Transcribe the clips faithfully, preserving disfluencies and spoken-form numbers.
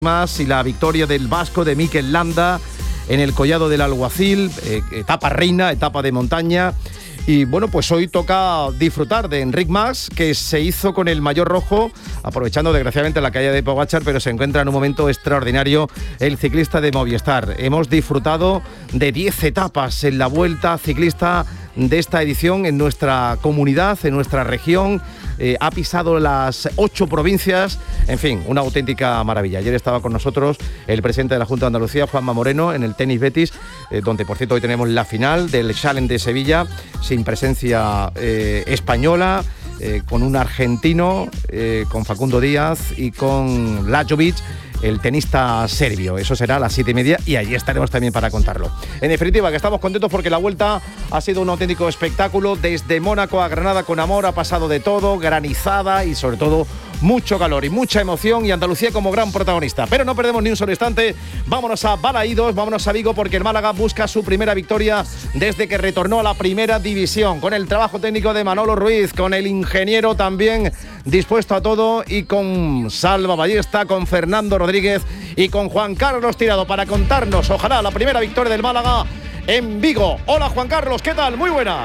más y la victoria del vasco de Mikel Landa en el Collado del Alguacil, eh, etapa reina, etapa de montaña. Y bueno, pues hoy toca disfrutar de Enric Mas, que se hizo con el maillot rojo, aprovechando desgraciadamente la caída de Pogačar, pero se encuentra en un momento extraordinario el ciclista de Movistar. Hemos disfrutado de diez etapas en la Vuelta Ciclista de esta edición en nuestra comunidad, en nuestra región. Eh, ha pisado las ocho provincias, en fin, una auténtica maravilla. Ayer estaba con nosotros el presidente de la Junta de Andalucía, Juanma Moreno, en el Tenis Betis, eh, donde por cierto hoy tenemos la final del Challenge de Sevilla, sin presencia eh, española, eh, con un argentino, eh, con Facundo Díaz y con Lajovic, el tenista serbio. Eso será a las siete y media y allí estaremos también para contarlo. En definitiva, que estamos contentos porque la Vuelta ha sido un auténtico espectáculo. Desde Mónaco a Granada con amor, ha pasado de todo, granizada y sobre todo mucho calor y mucha emoción, y Andalucía como gran protagonista. Pero no perdemos ni un solo instante. Vámonos a Balaídos, vámonos a Vigo, porque el Málaga busca su primera victoria desde que retornó a la primera división, con el trabajo técnico de Manolo Ruiz, con el ingeniero también dispuesto a todo, y con Salva Ballesta, con Fernando Rodríguez y con Juan Carlos Tirado para contarnos, ojalá, la primera victoria del Málaga en Vigo. Hola Juan Carlos, ¿qué tal? Muy buenas.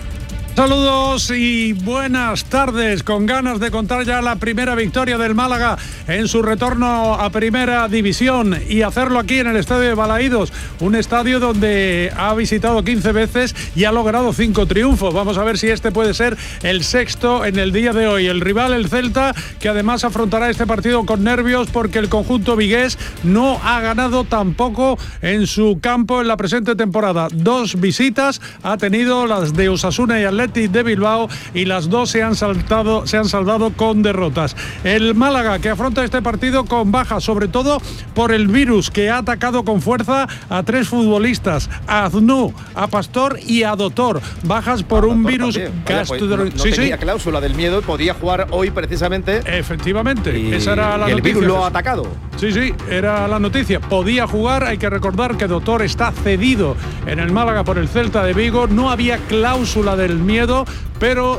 Saludos y buenas tardes, con ganas de contar ya la primera victoria del Málaga en su retorno a Primera División, y hacerlo aquí en el estadio de Balaídos, un estadio donde ha visitado quince veces y ha logrado cinco triunfos. Vamos a ver si este puede ser el sexto en el día de hoy. El rival, el Celta, que además afrontará este partido con nervios porque el conjunto vigués no ha ganado tampoco en su campo en la presente temporada. Dos visitas ha tenido, las de Osasuna y Atleti de Bilbao, y las dos se han saltado, se han saldado con derrotas. El Málaga, que afronta este partido con bajas, sobre todo por el virus que ha atacado con fuerza a tres futbolistas, a Aznou, a Pastor y a Dotor. Bajas por ah, un virus gastro... Pues no, no sí, tenía sí. cláusula del miedo y podía jugar hoy precisamente. Efectivamente, y, esa era la y el noticia. Virus lo ha atacado. Sí, sí, era la noticia. Podía jugar. Hay que recordar que Dotor está cedido en el Málaga por el Celta de Vigo. No había cláusula del miedo, pero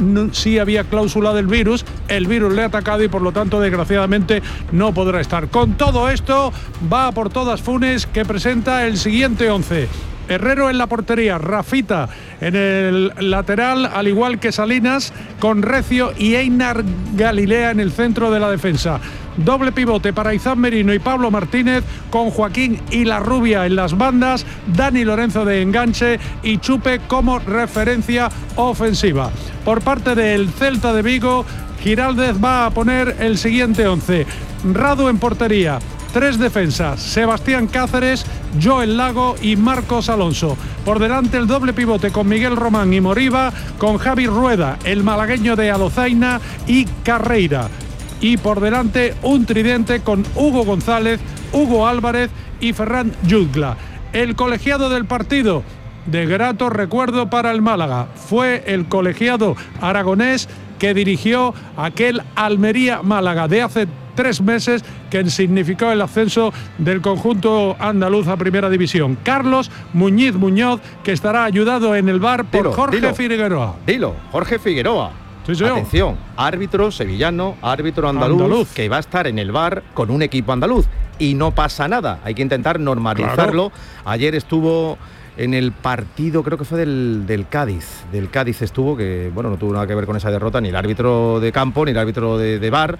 sí había cláusula del virus. El virus le ha atacado y por lo tanto desgraciadamente no podrá estar. Con todo esto va por todas Funes, que presenta el siguiente once. Herrero en la portería, Rafita en el lateral, al igual que Salinas, con Recio y Einar Galilea en el centro de la defensa. Doble pivote para Izan Merino y Pablo Martínez, con Joaquín y La Rubia en las bandas, Dani Lorenzo de enganche y Chupe como referencia ofensiva. Por parte del Celta de Vigo, Giraldez va a poner el siguiente once. Radu en portería. Tres defensas, Sebastián Cáceres, Joel Lago y Marcos Alonso. Por delante el doble pivote con Miguel Román y Moriba, con Javi Rueda, el malagueño de Alozaina y Carreira. Y por delante un tridente con Hugo González, Hugo Álvarez y Ferran Jutgla. El colegiado del partido, de grato recuerdo para el Málaga, fue el colegiado aragonés que dirigió aquel Almería-Málaga de hace tres meses, que significó el ascenso del conjunto andaluz a Primera División. Carlos Muñiz Muñoz, que estará ayudado en el V A R por dilo, Jorge dilo, Figueroa. Dilo, Jorge Figueroa. Sí, sí, atención, árbitro sevillano, árbitro andaluz, andaluz, que va a estar en el V A R con un equipo andaluz. Y no pasa nada, hay que intentar normalizarlo. Claro. Ayer estuvo en el partido, creo que fue del, del Cádiz, del Cádiz estuvo, que bueno, no tuvo nada que ver con esa derrota, ni el árbitro de campo, ni el árbitro de, de V A R,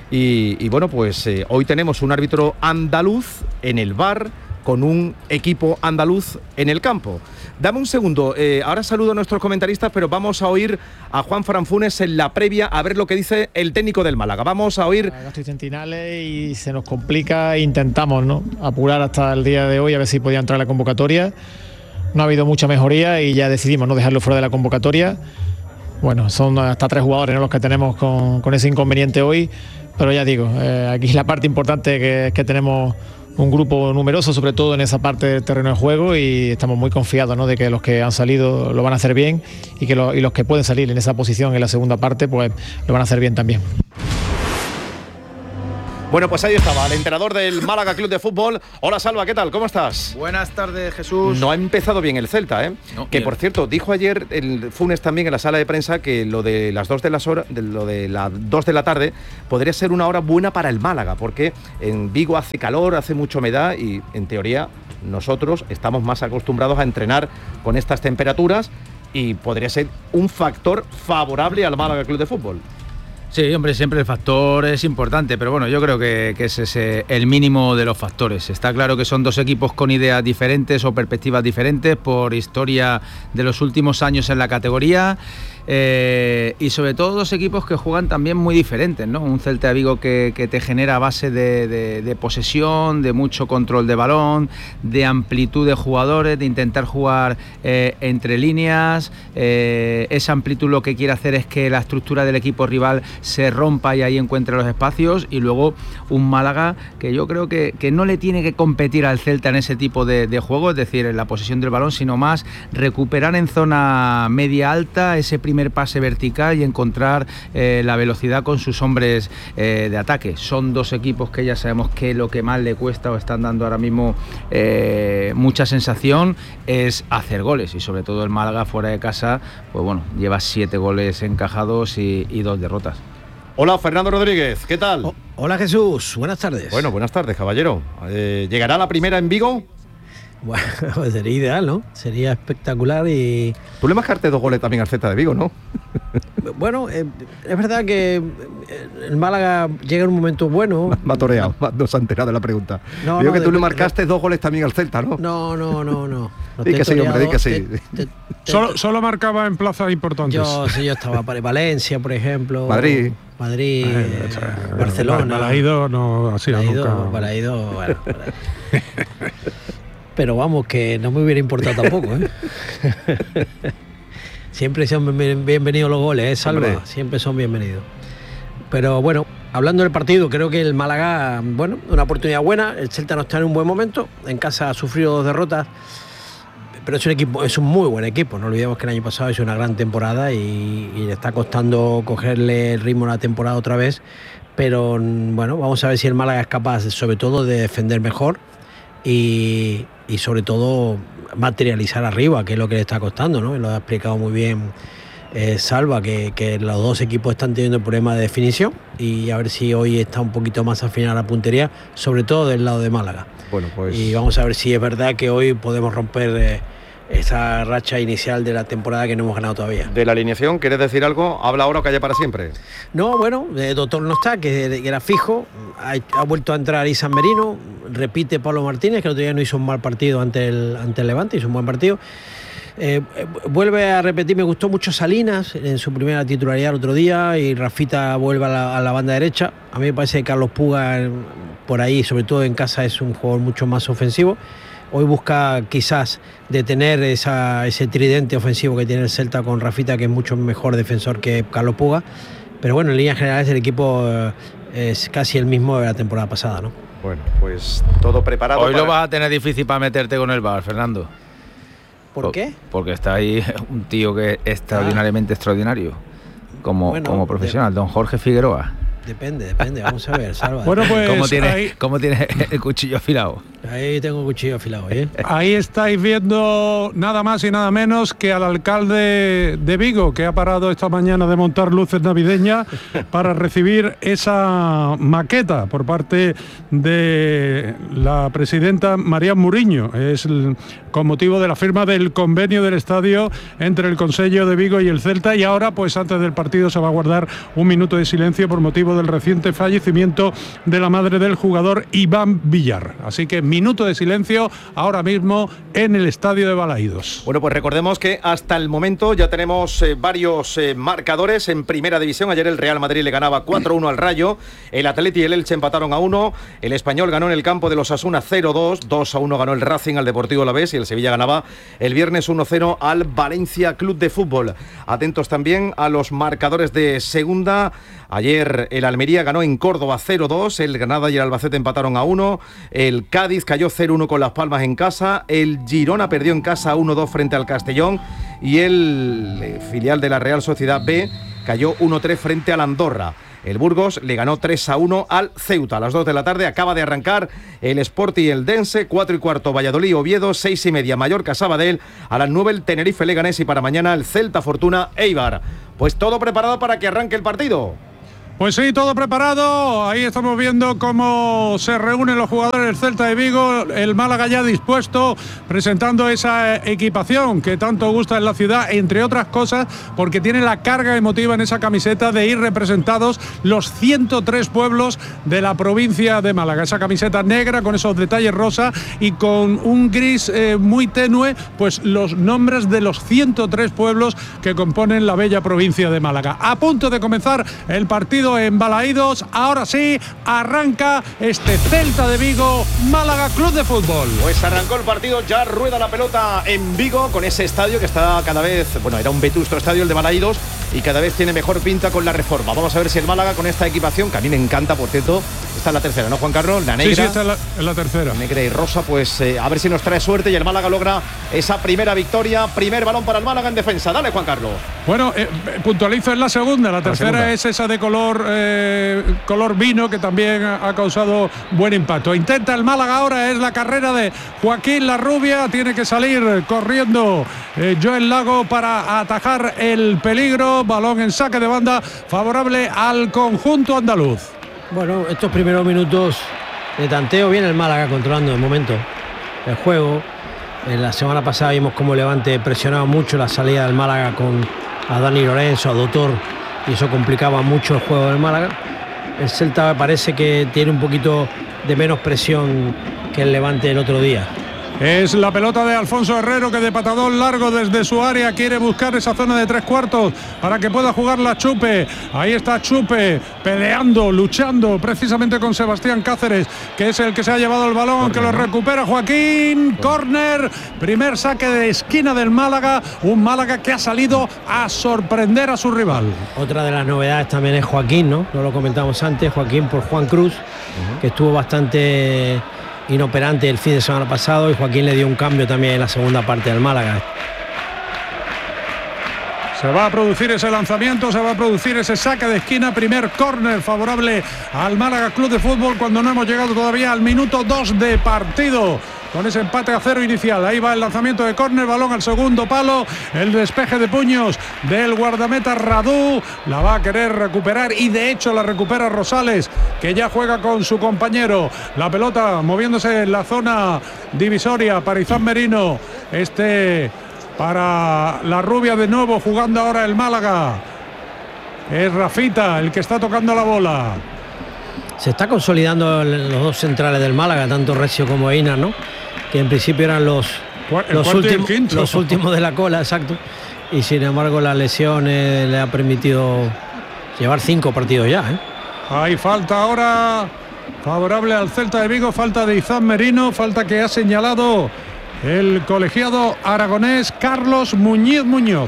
y, y bueno, pues eh, hoy tenemos un árbitro andaluz en el V A R, con un equipo andaluz en el campo. Dame un segundo, eh, ahora saludo a nuestros comentaristas, pero vamos a oír a Juan Fran Funes en la previa, a ver lo que dice el técnico del Málaga. Vamos a oír... Gastos centinales y se nos complica, intentamos, ¿no?, apurar hasta el día de hoy, a ver si podía entrar a la convocatoria. No ha habido mucha mejoría y ya decidimos no dejarlo fuera de la convocatoria. Bueno, son hasta tres jugadores, ¿no?, los que tenemos con, con ese inconveniente hoy, pero ya digo, eh, aquí la parte importante que es que tenemos un grupo numeroso, sobre todo en esa parte del terreno de juego, y estamos muy confiados, ¿no?, de que los que han salido lo van a hacer bien, y que lo, y los que pueden salir en esa posición en la segunda parte, pues lo van a hacer bien también. Bueno, pues ahí estaba, el entrenador del Málaga Club de Fútbol. Hola, Salva, ¿qué tal? ¿Cómo estás? Buenas tardes, Jesús. No ha empezado bien el Celta, ¿eh? No, que bien. por cierto, dijo ayer el Funes también en la sala de prensa que lo de las dos de las horas, de lo de las dos de la tarde podría ser una hora buena para el Málaga, porque en Vigo hace calor, hace mucha humedad y en teoría nosotros estamos más acostumbrados a entrenar con estas temperaturas y podría ser un factor favorable al Málaga Club de Fútbol. Sí, hombre, siempre el factor es importante, pero bueno, yo creo que, que ese es eh, el mínimo de los factores. Está claro que son dos equipos con ideas diferentes o perspectivas diferentes por historia de los últimos años en la categoría. Eh, y sobre todo dos equipos que juegan también muy diferentes, ¿no? Un Celta de Vigo que, que te genera base de, de, de posesión, de mucho control de balón, de amplitud de jugadores, de intentar jugar eh, entre líneas. Eh, esa amplitud lo que quiere hacer es que la estructura del equipo rival se rompa y ahí encuentre los espacios. Y luego un Málaga que yo creo que, que no le tiene que competir al Celta en ese tipo de, de juego, es decir, en la posesión del balón, sino más recuperar en zona media alta ese primer primer pase vertical y encontrar eh, la velocidad con sus hombres eh, de ataque. Son dos equipos que ya sabemos que lo que más le cuesta o están dando ahora mismo eh, mucha sensación es hacer goles, y sobre todo el Málaga fuera de casa, pues bueno, lleva siete goles encajados y, y dos derrotas. Hola, Fernando Rodríguez, ¿qué tal? Oh, hola, Jesús, buenas tardes. Bueno, buenas tardes, caballero. Eh, ¿Llegará la primera en Vigo? Bueno, sería ideal, ¿no? Sería espectacular y... Tú le marcaste dos goles también al Celta de Vigo, ¿no? Bueno, eh, es verdad que el Málaga llega en un momento bueno. Me ha toreado, no se ha enterado de la pregunta. No, Digo no, que tú de, le marcaste de, dos goles también al Celta, ¿no? No, no, no, no. no Di que sí, hombre, di que sí. Te, te, te, solo, solo marcaba en plazas importantes. Yo, sí, yo estaba para Valencia, por ejemplo. Madrid. Madrid, eh, eh, Barcelona. Balaído no ha sido Balaído, nunca. Balaído, bueno, pero vamos, que no me hubiera importado tampoco, ¿eh? Siempre son bienvenidos los goles, ¿eh, Salva? Hombre. Siempre son bienvenidos. Pero bueno, hablando del partido, creo que el Málaga, bueno, una oportunidad buena. El Celta no está en un buen momento. En casa ha sufrido dos derrotas. Pero es un equipo, es un muy buen equipo. No olvidemos que el año pasado hizo una gran temporada y, y le está costando cogerle el ritmo a la temporada otra vez. Pero bueno, vamos a ver si el Málaga es capaz, sobre todo, de defender mejor y, y sobre todo materializar arriba, que es lo que le está costando, ¿no? Lo ha explicado muy bien eh, Salva, que, que los dos equipos están teniendo problemas de definición, y a ver si hoy está un poquito más afinada la puntería, sobre todo del lado de Málaga. Bueno, pues... Y vamos a ver si es verdad que hoy podemos romper eh, esa racha inicial de la temporada que no hemos ganado todavía. ¿De la alineación quieres decir algo? ¿Habla ahora o calla para siempre? No, bueno, el doctor no está, que, que era fijo. Ha, ha vuelto a entrar Isan Merino. Repite Pablo Martínez, que el otro día no hizo un mal partido ante el, ante el Levante, hizo un buen partido. Eh, vuelve a repetir, me gustó mucho Salinas en su primera titularidad el otro día, y Rafita vuelve a la, a la banda derecha. A mí me parece que Carlos Puga por ahí, sobre todo en casa, es un jugador mucho más ofensivo. Hoy busca quizás detener esa, ese tridente ofensivo que tiene el Celta con Rafita, que es mucho mejor defensor que Carlos Puga. Pero bueno, en líneas generales el equipo eh, es casi el mismo de la temporada pasada, ¿no? Bueno, pues todo preparado. Hoy para... lo vas a tener difícil para meterte con el V A R, Fernando. ¿Por qué? Porque está ahí un tío que es extraordinariamente ah. extraordinario, como, bueno, como profesional, de... don Jorge Figueroa. Depende, depende, vamos a ver, Salva. Bueno, pues ¿Cómo tiene, ahí... ¿Cómo tiene el cuchillo afilado? Ahí tengo el cuchillo afilado, ¿eh? Ahí estáis viendo nada más y nada menos que al alcalde de Vigo, que ha parado esta mañana de montar luces navideñas para recibir esa maqueta por parte de la presidenta María Muriño. Es el, con motivo de la firma del convenio del estadio entre el Consello de Vigo y el Celta, y ahora, pues antes del partido, se va a guardar un minuto de silencio por motivo del reciente fallecimiento de la madre del jugador Iván Villar. Así que minuto de silencio ahora mismo en el estadio de Balaídos. Bueno, pues recordemos que hasta el momento ya tenemos eh, varios eh, marcadores en primera división. Ayer el Real Madrid le ganaba cuatro uno al Rayo, el Atleti y el Elche empataron a uno, el Español ganó en el campo de los Osasuna cero dos, dos a uno ganó el Racing al Deportivo Alavés, y el Sevilla ganaba el viernes uno cero al Valencia Club de Fútbol. Atentos también a los marcadores de segunda. Ayer el Almería ganó en Córdoba cero dos, el Granada y el Albacete empataron a uno, el Cádiz cayó cero uno con Las Palmas en casa, el Girona perdió en casa uno dos frente al Castellón, y el eh, filial de la Real Sociedad B cayó uno tres frente al Andorra. el Burgos le ganó tres a uno al Ceuta. A las dos de la tarde acaba de arrancar el Sporting Eldense, cuatro y cuarto Valladolid Oviedo, seis y media Mallorca Sabadell, a las nueve el Tenerife Leganés y para mañana el Celta Fortuna Eibar. Pues todo preparado para que arranque el partido. Pues sí, todo preparado. Ahí estamos viendo cómo se reúnen los jugadores del Celta de Vigo. El Málaga ya dispuesto, presentando esa equipación que tanto gusta en la ciudad, entre otras cosas, porque tiene la carga emotiva en esa camiseta de ir representados los ciento tres pueblos de la provincia de Málaga. Esa camiseta negra con esos detalles rosa y con un gris eh, muy tenue, pues los nombres de los ciento tres pueblos que componen la bella provincia de Málaga. A punto de comenzar el partido en Balaídos. Ahora sí, arranca este Celta de Vigo, Málaga Club de Fútbol. Pues arrancó el partido, ya rueda la pelota en Vigo con ese estadio que está cada vez, bueno, era un vetusto estadio el de Balaídos y cada vez tiene mejor pinta con la reforma. Vamos a ver si el Málaga con esta equipación, que a mí me encanta, por cierto, esta es la tercera, ¿no, Juan Carlos? La negra. Sí, sí, esta es la, es la tercera. Negra y rosa, pues eh, a ver si nos trae suerte y el Málaga logra esa primera victoria. Primer balón para el Málaga en defensa. Dale, Juan Carlos. Bueno, eh, puntualizo en la segunda. La tercera la segunda. Es esa de color eh, color vino, que también ha causado buen impacto. Intenta el Málaga ahora, es la carrera de Joaquín Larrubia. Tiene que salir corriendo eh, Joel Lago para atajar el peligro. Balón en saque de banda favorable al conjunto andaluz. Bueno, estos primeros minutos de tanteo, viene el Málaga controlando de momento el juego. En la semana pasada vimos cómo Levante presionaba mucho la salida del Málaga con a Dani Lorenzo, a Doutor, y eso complicaba mucho el juego del Málaga. El Celta parece que tiene un poquito de menos presión que el Levante el otro día. Es la pelota de Alfonso Herrero, que de patadón largo desde su área quiere buscar esa zona de tres cuartos para que pueda jugar la Chupe. Ahí está Chupe peleando, luchando precisamente con Sebastián Cáceres, que es el que se ha llevado el balón, que lo recupera Joaquín. Córner, primer saque de esquina del Málaga, un Málaga que ha salido a sorprender a su rival. Otra de las novedades también es Joaquín, ¿no? No lo comentamos antes, Joaquín por Juan Cruz, uh-huh. que estuvo bastante inoperante el fin de semana pasado, y Joaquín le dio un cambio también en la segunda parte del Málaga. Se va a producir ese lanzamiento, se va a producir ese saque de esquina, primer córner favorable al Málaga Club de Fútbol, cuando no hemos llegado todavía al minuto dos de partido, con ese empate a cero inicial. Ahí va el lanzamiento de córner, balón al segundo palo, el despeje de puños del guardameta Radu, la va a querer recuperar y de hecho la recupera Rosales, que ya juega con su compañero. La pelota moviéndose en la zona divisoria para Izan Merino, este para Larrubia de nuevo, jugando ahora el Málaga. Es Rafita el que está tocando la bola. Se está consolidando los dos centrales del Málaga, tanto Recio como Einar, ¿no? Que en principio eran los, los, últimos, los últimos de la cola, exacto. Y sin embargo la lesión eh, le ha permitido llevar cinco partidos ya, ¿eh? Hay falta ahora favorable al Celta de Vigo, falta de Izan Merino, falta que ha señalado el colegiado aragonés Carlos Muñiz Muñoz.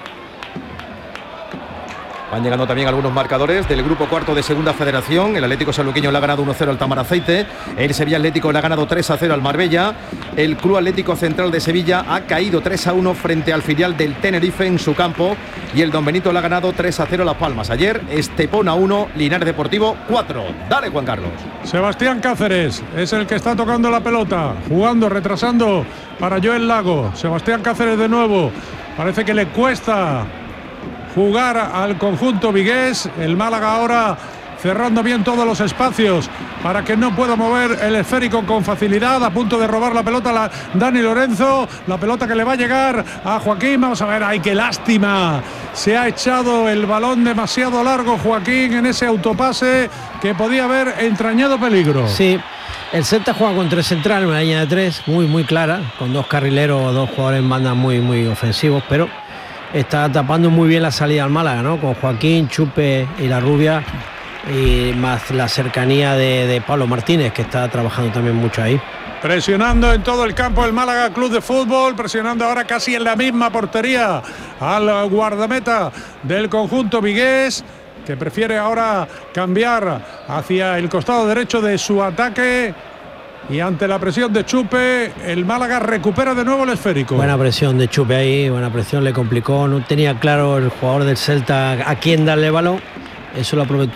Van llegando también algunos marcadores del grupo cuarto de Segunda Federación. El Atlético Sanluqueño le ha ganado uno cero al Tamaraceite. El Sevilla Atlético le ha ganado tres a cero al Marbella. El Club Atlético Central de Sevilla ha caído tres a uno frente al filial del Tenerife en su campo. Y el Don Benito le ha ganado tres a cero a Las Palmas. Ayer Estepona uno, Linares Deportivo cuatro. Dale, Juan Carlos. Sebastián Cáceres es el que está tocando la pelota, jugando, retrasando para Joel Lago. Sebastián Cáceres de nuevo. Parece que le cuesta jugar al conjunto vigués. El Málaga ahora cerrando bien todos los espacios para que no pueda mover el esférico con facilidad. A punto de robar la pelota la Dani Lorenzo, la pelota que le va a llegar a Joaquín. Vamos a ver, ay, qué lástima, se ha echado el balón demasiado largo Joaquín en ese autopase que podía haber entrañado peligro. Sí, el Celta juega con tres centrales, una línea de tres muy muy clara, con dos carrileros, dos jugadores en banda muy muy ofensivos, pero está tapando muy bien la salida al Málaga, ¿no? Con Joaquín, Chupe y Larrubia, y más la cercanía de, de Pablo Martínez, que está trabajando también mucho ahí. Presionando en todo el campo el Málaga Club de Fútbol, presionando ahora casi en la misma portería al guardameta del conjunto vigués, que prefiere ahora cambiar hacia el costado derecho de su ataque. Y ante la presión de Chupe, el Málaga recupera de nuevo el esférico. Buena presión de Chupe ahí, buena presión, le complicó. No tenía claro el jugador del Celta a quién darle el balón. Eso lo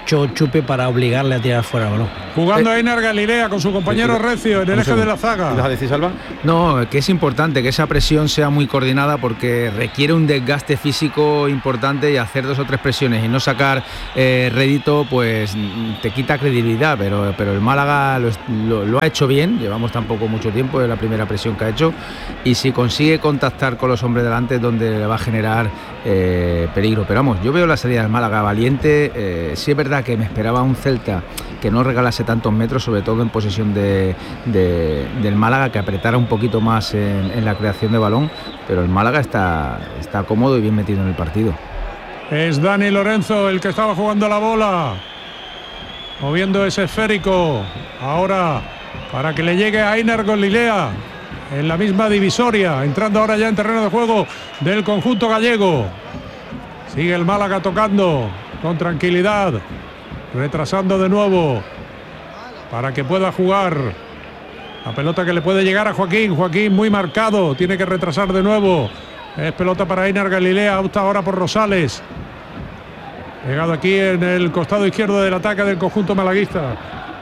hecho Chupe para obligarle a tirar fuera el balón. Jugando a Einar Galilea con su compañero Recio en el eje de la zaga. ¿Vas a decir, Salva? No, que es importante que esa presión sea muy coordinada porque requiere un desgaste físico importante y hacer dos o tres presiones y no sacar eh, rédito, pues te quita credibilidad, pero, pero el Málaga lo, lo, lo ha hecho bien, llevamos tampoco mucho tiempo, es la primera presión que ha hecho, y si consigue contactar con los hombres delante es donde le va a generar eh, peligro. Pero vamos, yo veo la salida del Málaga valiente, eh, sí es verdad que me esperaba un Celta que no regalase tantos metros, sobre todo en posesión de, de, del Málaga, que apretara un poquito más en, en la creación de balón, pero el Málaga está, está cómodo y bien metido en el partido. Es Dani Lorenzo el que estaba jugando la bola, moviendo ese esférico, ahora para que le llegue a Einar Galilea, en la misma divisoria, entrando ahora ya en terreno de juego del conjunto gallego. Sigue el Málaga tocando con tranquilidad, retrasando de nuevo para que pueda jugar. La pelota que le puede llegar a Joaquín, Joaquín muy marcado, tiene que retrasar de nuevo. Es pelota para Einar Galilea, opta ahora por Rosales. Llegado aquí en el costado izquierdo del ataque del conjunto malaguista.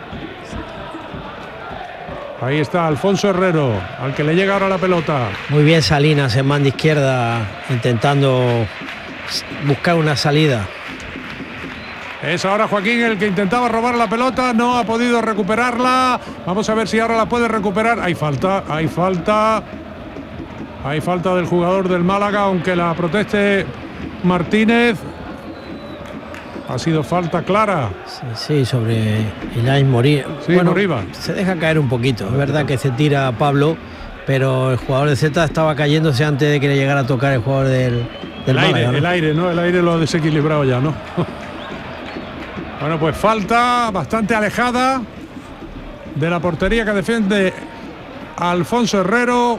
Ahí está Alfonso Herrero, al que le llega ahora la pelota. Muy bien Salinas en banda izquierda, intentando buscar una salida. Es ahora Joaquín el que intentaba robar la pelota, no ha podido recuperarla. Vamos a ver si ahora la puede recuperar. Hay falta, hay falta. Hay falta del jugador del Málaga, aunque la proteste Martínez. Ha sido falta clara. Sí, sí, sobre Ilain Moriba. Sí, bueno, Moriba. Se deja caer un poquito. Es verdad que se tira a Pablo, pero el jugador de Celta estaba cayéndose antes de que le llegara a tocar el jugador del, del el Málaga, aire, ¿no? el aire, ¿no? El aire lo ha desequilibrado ya, ¿no? Bueno, pues falta bastante alejada de la portería que defiende Alfonso Herrero.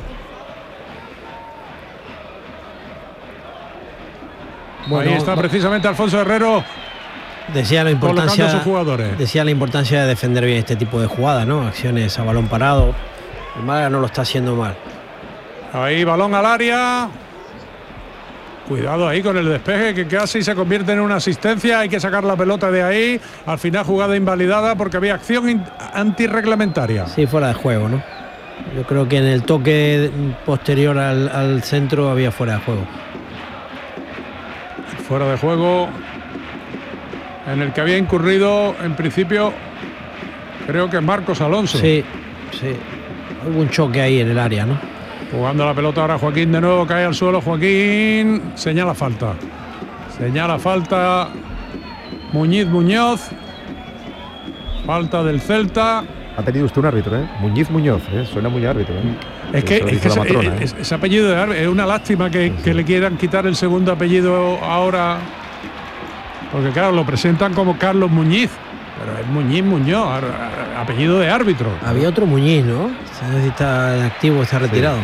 Bueno, ahí está precisamente Alfonso Herrero. Decía la importancia, a sus jugadores. decía la importancia de defender bien este tipo de jugadas, ¿no? Acciones a balón parado. El Málaga no lo está haciendo mal. Ahí balón al área. Cuidado ahí con el despeje que casi se convierte en una asistencia. Hay que sacar la pelota de ahí. Al final jugada invalidada porque había acción antirreglamentaria. Sí, fuera de juego, ¿no? Yo creo que en el toque posterior al, al centro había fuera de juego. Fuera de juego en el que había incurrido en principio creo que Marcos Alonso. Sí, sí. Hubo un choque ahí en el área, ¿no? Jugando la pelota ahora Joaquín de nuevo, cae al suelo Joaquín, señala falta. Señala falta Muñiz Muñoz. Falta del Celta. Ha tenido usted un árbitro, ¿eh? Muñiz Muñoz, ¿eh? Suena muy árbitro, ¿eh? Es que, es que ese, matrona, ¿eh? ese apellido de árbitro, es una lástima que, sí, sí. que le quieran quitar el segundo apellido ahora. Porque claro, lo presentan como Carlos Muñiz. Pero es Muñiz Muñoz, apellido de árbitro. Había otro Muñiz, ¿no? No sé si está activo o está retirado.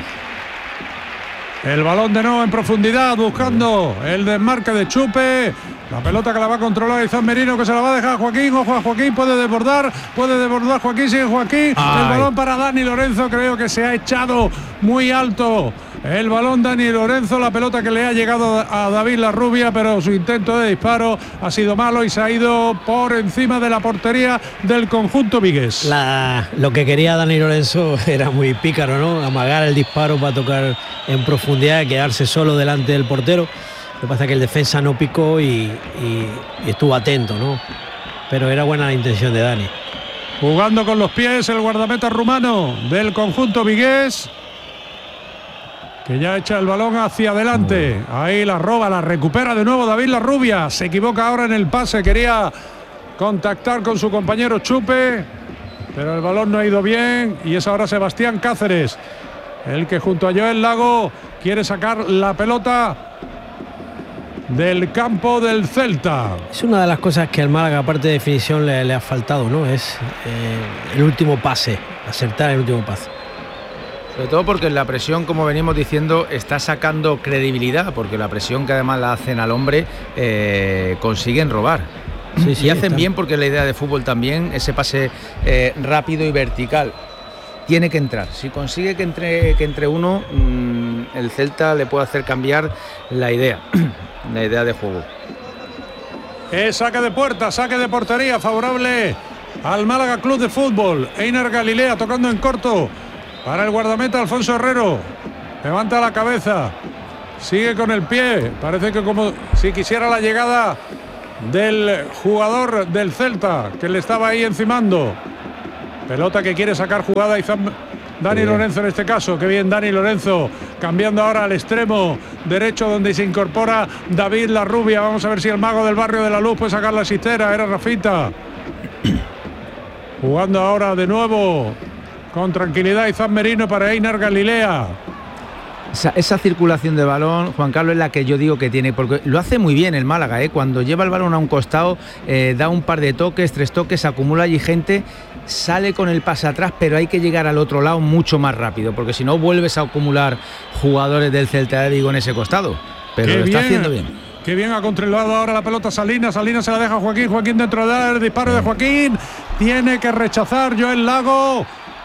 Sí. El balón de nuevo en profundidad, buscando el desmarque de Chupe. La pelota que la va a controlar Izan Merino, que se la va a dejar a Joaquín. Ojo a Joaquín, puede desbordar, puede desbordar Joaquín, sigue Joaquín. Ay. El balón para Dani Lorenzo, creo que se ha echado muy alto. El balón Dani Lorenzo, la pelota que le ha llegado a David Larrubia, pero su intento de disparo ha sido malo y se ha ido por encima de la portería del conjunto vigués. La, lo que quería Dani Lorenzo era muy pícaro, ¿no? Amagar el disparo para tocar en profundidad y quedarse solo delante del portero. Lo que pasa es que el defensa no picó y, y, y estuvo atento, ¿no? Pero era buena la intención de Dani. Jugando con los pies el guardameta rumano del conjunto vigués, que ya echa el balón hacia adelante. Ahí la roba, la recupera de nuevo David Larrubia. Se equivoca ahora en el pase, quería contactar con su compañero Chupe, pero el balón no ha ido bien y es ahora Sebastián Cáceres el que junto a Joel Lago quiere sacar la pelota del campo del Celta. Es una de las cosas que al Málaga, aparte de definición, le, le ha faltado, ¿no? Es eh, el último pase, acertar el último pase. Sobre todo porque la presión, como venimos diciendo, está sacando credibilidad, porque la presión que además la hacen al hombre, eh, consiguen robar. Sí, sí, y hacen está bien, porque la idea de fútbol también, ese pase eh, rápido y vertical. Tiene que entrar. Si consigue que entre, que entre uno, mmm, el Celta le puede hacer cambiar la idea, la idea de juego. Es saque de puerta, saque de portería favorable al Málaga Club de Fútbol. Einer Galilea tocando en corto para el guardameta Alfonso Herrero. Levanta la cabeza, sigue con el pie. Parece que como si quisiera la llegada del jugador del Celta, que le estaba ahí encimando. Pelota que quiere sacar jugada y Dani Lorenzo en este caso. Qué bien Dani Lorenzo, cambiando ahora al extremo derecho donde se incorpora David La Rubia. Vamos a ver si el mago del barrio de la Luz puede sacar la cistera. Era Rafita. Jugando ahora de nuevo con tranquilidad Izan Merino para Einer Galilea. Esa, esa circulación de balón, Juan Carlos, es la que yo digo que tiene, porque lo hace muy bien el Málaga, ¿eh? Cuando lleva el balón a un costado, eh, da un par de toques, tres toques, acumula allí gente, sale con el pase atrás, pero hay que llegar al otro lado mucho más rápido, porque si no vuelves a acumular jugadores del Celta de Vigo en ese costado. Pero Qué lo está bien. haciendo bien. Qué bien ha controlado ahora la pelota Salinas. Salinas se la deja a Joaquín. Joaquín dentro del disparo de Joaquín. Tiene que rechazar Joel Lago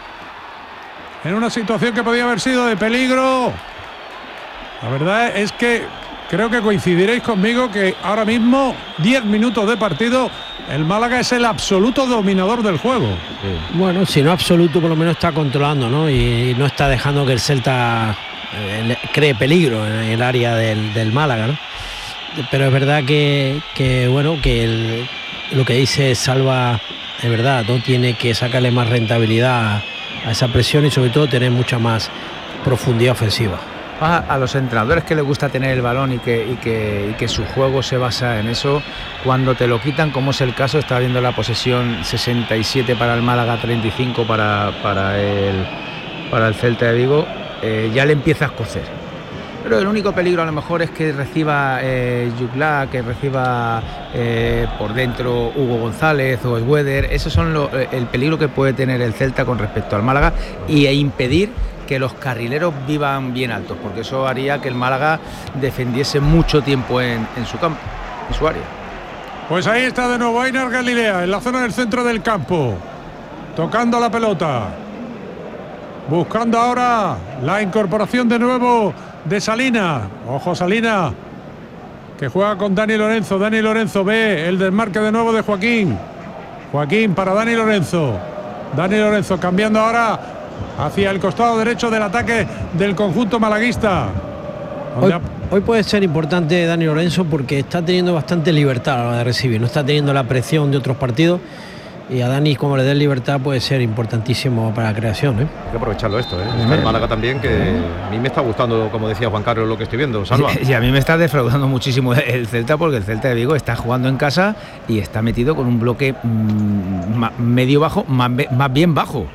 en una situación que podía haber sido de peligro. La verdad es que creo que coincidiréis conmigo que ahora mismo, diez minutos de partido, el Málaga es el absoluto dominador del juego. Sí. Bueno, si no absoluto, por lo menos está controlando, ¿no? Y no está dejando que el Celta eh, cree peligro en el área del, del Málaga, ¿no? Pero es verdad que, que bueno, que el, lo que dice Salva es verdad, ¿no? Tiene que sacarle más rentabilidad a esa presión y sobre todo tener mucha más profundidad ofensiva. A, a los entrenadores que les gusta tener el balón y que, y, que, y que su juego se basa en eso, cuando te lo quitan, como es el caso, está viendo la posesión sesenta y siete para el Málaga, treinta y cinco para, para, el, para el Celta de Vigo, eh, ya le empieza a escocer. Pero el único peligro a lo mejor es que reciba eh, Yugla, que reciba eh, por dentro Hugo González o Schweder. Esos son lo, el peligro que puede tener el Celta con respecto al Málaga, y e impedir que los carrileros vivan bien altos, porque eso haría que el Málaga defendiese mucho tiempo en, en su campo, en su área. Pues ahí está de nuevo Einer Galilea en la zona del centro del campo, tocando la pelota, buscando ahora la incorporación de nuevo de Salina. Ojo Salina, que juega con Dani Lorenzo. Dani Lorenzo ve el desmarque de nuevo de Joaquín. Joaquín para Dani Lorenzo. Dani Lorenzo cambiando ahora hacia el costado derecho del ataque del conjunto malaguista. Hoy, hoy puede ser importante Dani Lorenzo porque está teniendo bastante libertad a la hora de recibir, no está teniendo la presión de otros partidos, y a Dani, como le dé libertad, puede ser importantísimo para la creación, ¿eh? Hay que aprovecharlo esto, ¿eh? Está el Málaga también, que a mí me está gustando, como decía Juan Carlos, lo que estoy viendo. Salva. Y, y a mí me está defraudando muchísimo el Celta, porque el Celta de Vigo está jugando en casa y está metido con un bloque mmm, medio bajo, más, más bien bajo.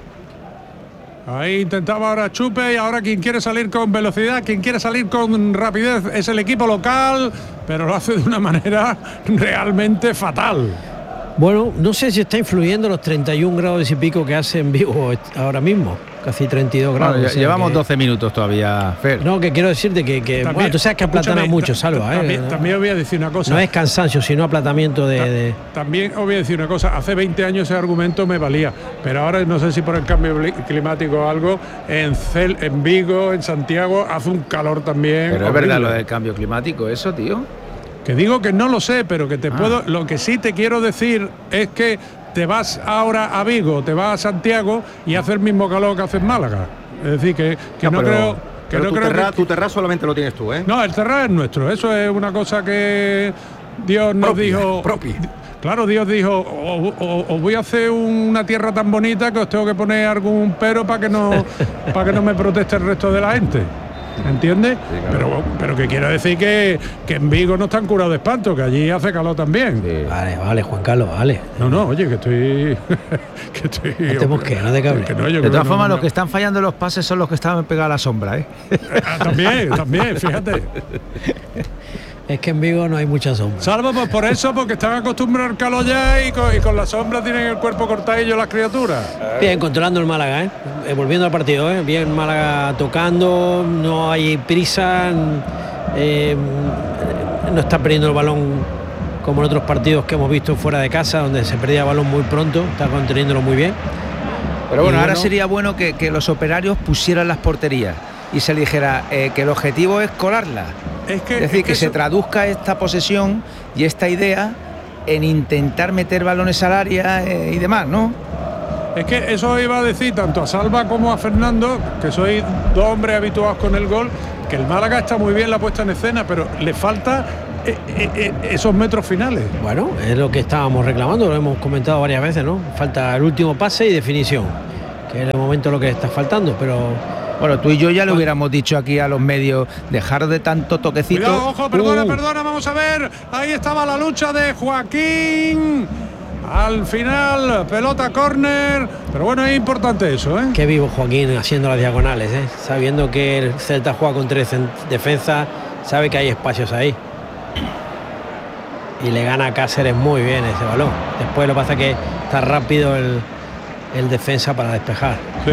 Ahí intentaba ahora Chupe, y ahora quien quiere salir con velocidad, quien quiere salir con rapidez es el equipo local, pero lo hace de una manera realmente fatal. Bueno, no sé si está influyendo los treinta y un grados y pico que hace en Vigo ahora mismo, casi treinta y dos grados. Bueno, o sea llevamos que, doce minutos todavía, Fer. No, que quiero decirte que, que también, bueno, tú sabes que aplatana mucho, Salva. También, ¿eh? también os voy a decir una cosa. No es cansancio, sino aplatamiento de, de... También os voy a decir una cosa. Hace veinte años ese argumento me valía, pero ahora no sé si por el cambio climático o algo, en, Cel, en Vigo, en Santiago, hace un calor también. Pero horrible. es verdad lo del cambio climático, eso, tío. Que digo que no lo sé, pero que te ah. puedo. Lo que sí te quiero decir es que te vas ahora a Vigo, te vas a Santiago y hace el mismo calor que hace en Málaga. Es decir, que, que no, no pero, creo. Que pero no tu, creo terra, que, tu terra solamente lo tienes tú, ¿eh? No, el terra es nuestro. Eso es una cosa que Dios nos propia, dijo. Propia. Claro, Dios dijo, os voy a hacer una tierra tan bonita que os tengo que poner algún pero para que no para que no me proteste el resto de la gente. ¿Entiendes? Sí, claro. Pero, pero que quiero decir que, que en Vigo no están curados de espanto, que allí hace calor también. Sí. Vale, vale, Juan Carlos, vale. No, no, oye, que estoy. que estoy no te mosques, no te cables. Que no, de todas formas, no, los que están fallando los pases son los que estaban pegados a la sombra, ¿eh? Ah, también, también, fíjate. Es que en Vigo no hay mucha sombra. Salvo pues por eso, porque están acostumbrados al calor ya y con, y con la sombra tienen el cuerpo cortadillo las criaturas. Bien, controlando el Málaga, ¿eh? Eh, volviendo al partido, ¿eh? Bien Málaga tocando, no hay prisa, eh, no está perdiendo el balón como en otros partidos que hemos visto fuera de casa, donde se perdía el balón muy pronto, está conteniéndolo muy bien. Pero bueno, ahora sería bueno que, que los operarios pusieran las porterías y se le dijera eh, que el objetivo es colarla. Es, que, es decir, es que, que eso... se traduzca esta posesión y esta idea en intentar meter balones al área eh, y demás, ¿no? Es que eso iba a decir tanto a Salva como a Fernando, que sois dos hombres habituados con el gol, que el Málaga está muy bien la puesta en escena, pero le falta eh, eh, esos metros finales. Bueno, es lo que estábamos reclamando, lo hemos comentado varias veces, ¿no? Falta el último pase y definición, que en el momento lo que le está faltando, pero... Bueno, tú y yo ya le hubiéramos dicho aquí a los medios, dejar de tanto toquecito. Cuidado, ojo, perdona, uh. perdona, vamos a ver. Ahí estaba la lucha de Joaquín. Al final, pelota córner. Pero bueno, es importante eso, ¿eh? Qué vivo Joaquín haciendo las diagonales, ¿eh? Sabiendo que el Celta juega con tres en defensa, sabe que hay espacios ahí. Y le gana a Cáceres muy bien ese balón. Después lo que pasa es que está rápido el, el defensa para despejar. Sí.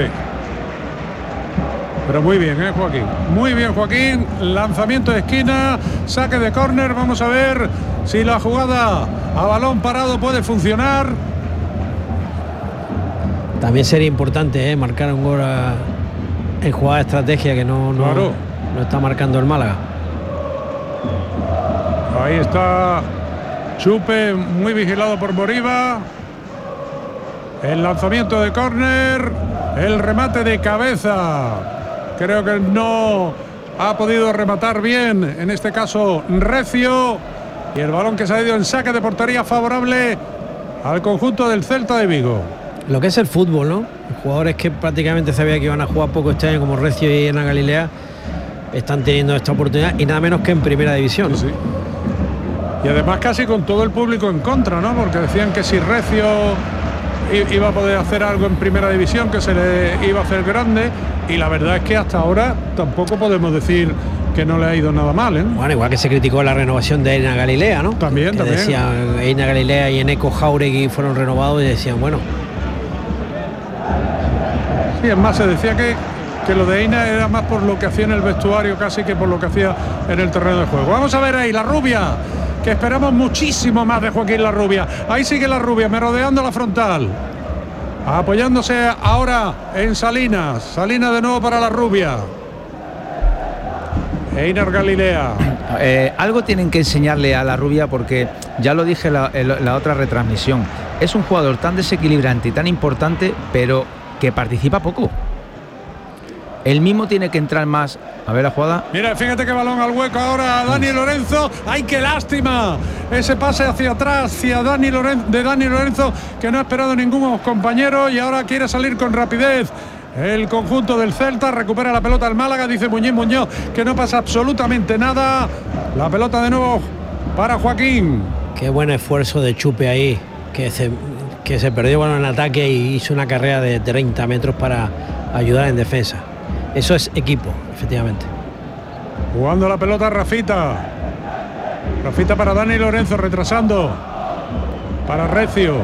Pero muy bien, ¿eh, Joaquín? Muy bien, Joaquín. Lanzamiento de esquina, saque de córner. Vamos a ver si la jugada a balón parado puede funcionar. También sería importante, ¿eh? Marcar un gol a, en jugada de estrategia que no, no, claro. no está marcando el Málaga. Ahí está Chupe, muy vigilado por Moriba. El lanzamiento de córner, el remate de cabeza. Creo que no ha podido rematar bien, en este caso Recio, y el balón que se ha ido en saque de portería favorable al conjunto del Celta de Vigo. Lo que es el fútbol, ¿no? Los jugadores que prácticamente sabía que iban a jugar poco este año, como Recio y Ena Galilea, están teniendo esta oportunidad y nada menos que en primera división, ¿no? Sí, sí. Y además casi con todo el público en contra, ¿no? Porque decían que si Recio iba a poder hacer algo en primera división, que se le iba a hacer grande, y la verdad es que hasta ahora tampoco podemos decir que no le ha ido nada mal, ¿eh? Bueno, igual que se criticó la renovación de Ena Galilea, ¿no? También, que también. Decían Ena Galilea y Eneco Jauregui fueron renovados y decían, bueno. Sí, es más, se decía que, que lo de Eina era más por lo que hacía en el vestuario casi que por lo que hacía en el terreno de juego. Vamos a ver ahí, la Rubia, que esperamos muchísimo más de Joaquín La Rubia. Ahí sigue La Rubia, merodeando la frontal. Apoyándose ahora en Salinas. Salinas de nuevo para La Rubia. Einar Galilea. Eh, algo tienen que enseñarle a La Rubia, porque ya lo dije en la, en la otra retransmisión. Es un jugador tan desequilibrante y tan importante, pero que participa poco. Él mismo tiene que entrar más. A ver la jugada. Mira, fíjate qué balón al hueco ahora. Dani Lorenzo. ¡Ay, qué lástima! Ese pase hacia atrás, hacia Dani Lorenzo, de Dani Lorenzo, que no ha esperado ningún compañero y ahora quiere salir con rapidez. El conjunto del Celta recupera la pelota al Málaga, dice Muñiz Muñoz que no pasa absolutamente nada. La pelota de nuevo para Joaquín. Qué buen esfuerzo de Chupe ahí, que se, que se perdió bueno en ataque y hizo una carrera de treinta metros para ayudar en defensa. Eso es equipo, efectivamente. Jugando la pelota Rafita. Rafita para Dani Lorenzo, retrasando. Para Recio.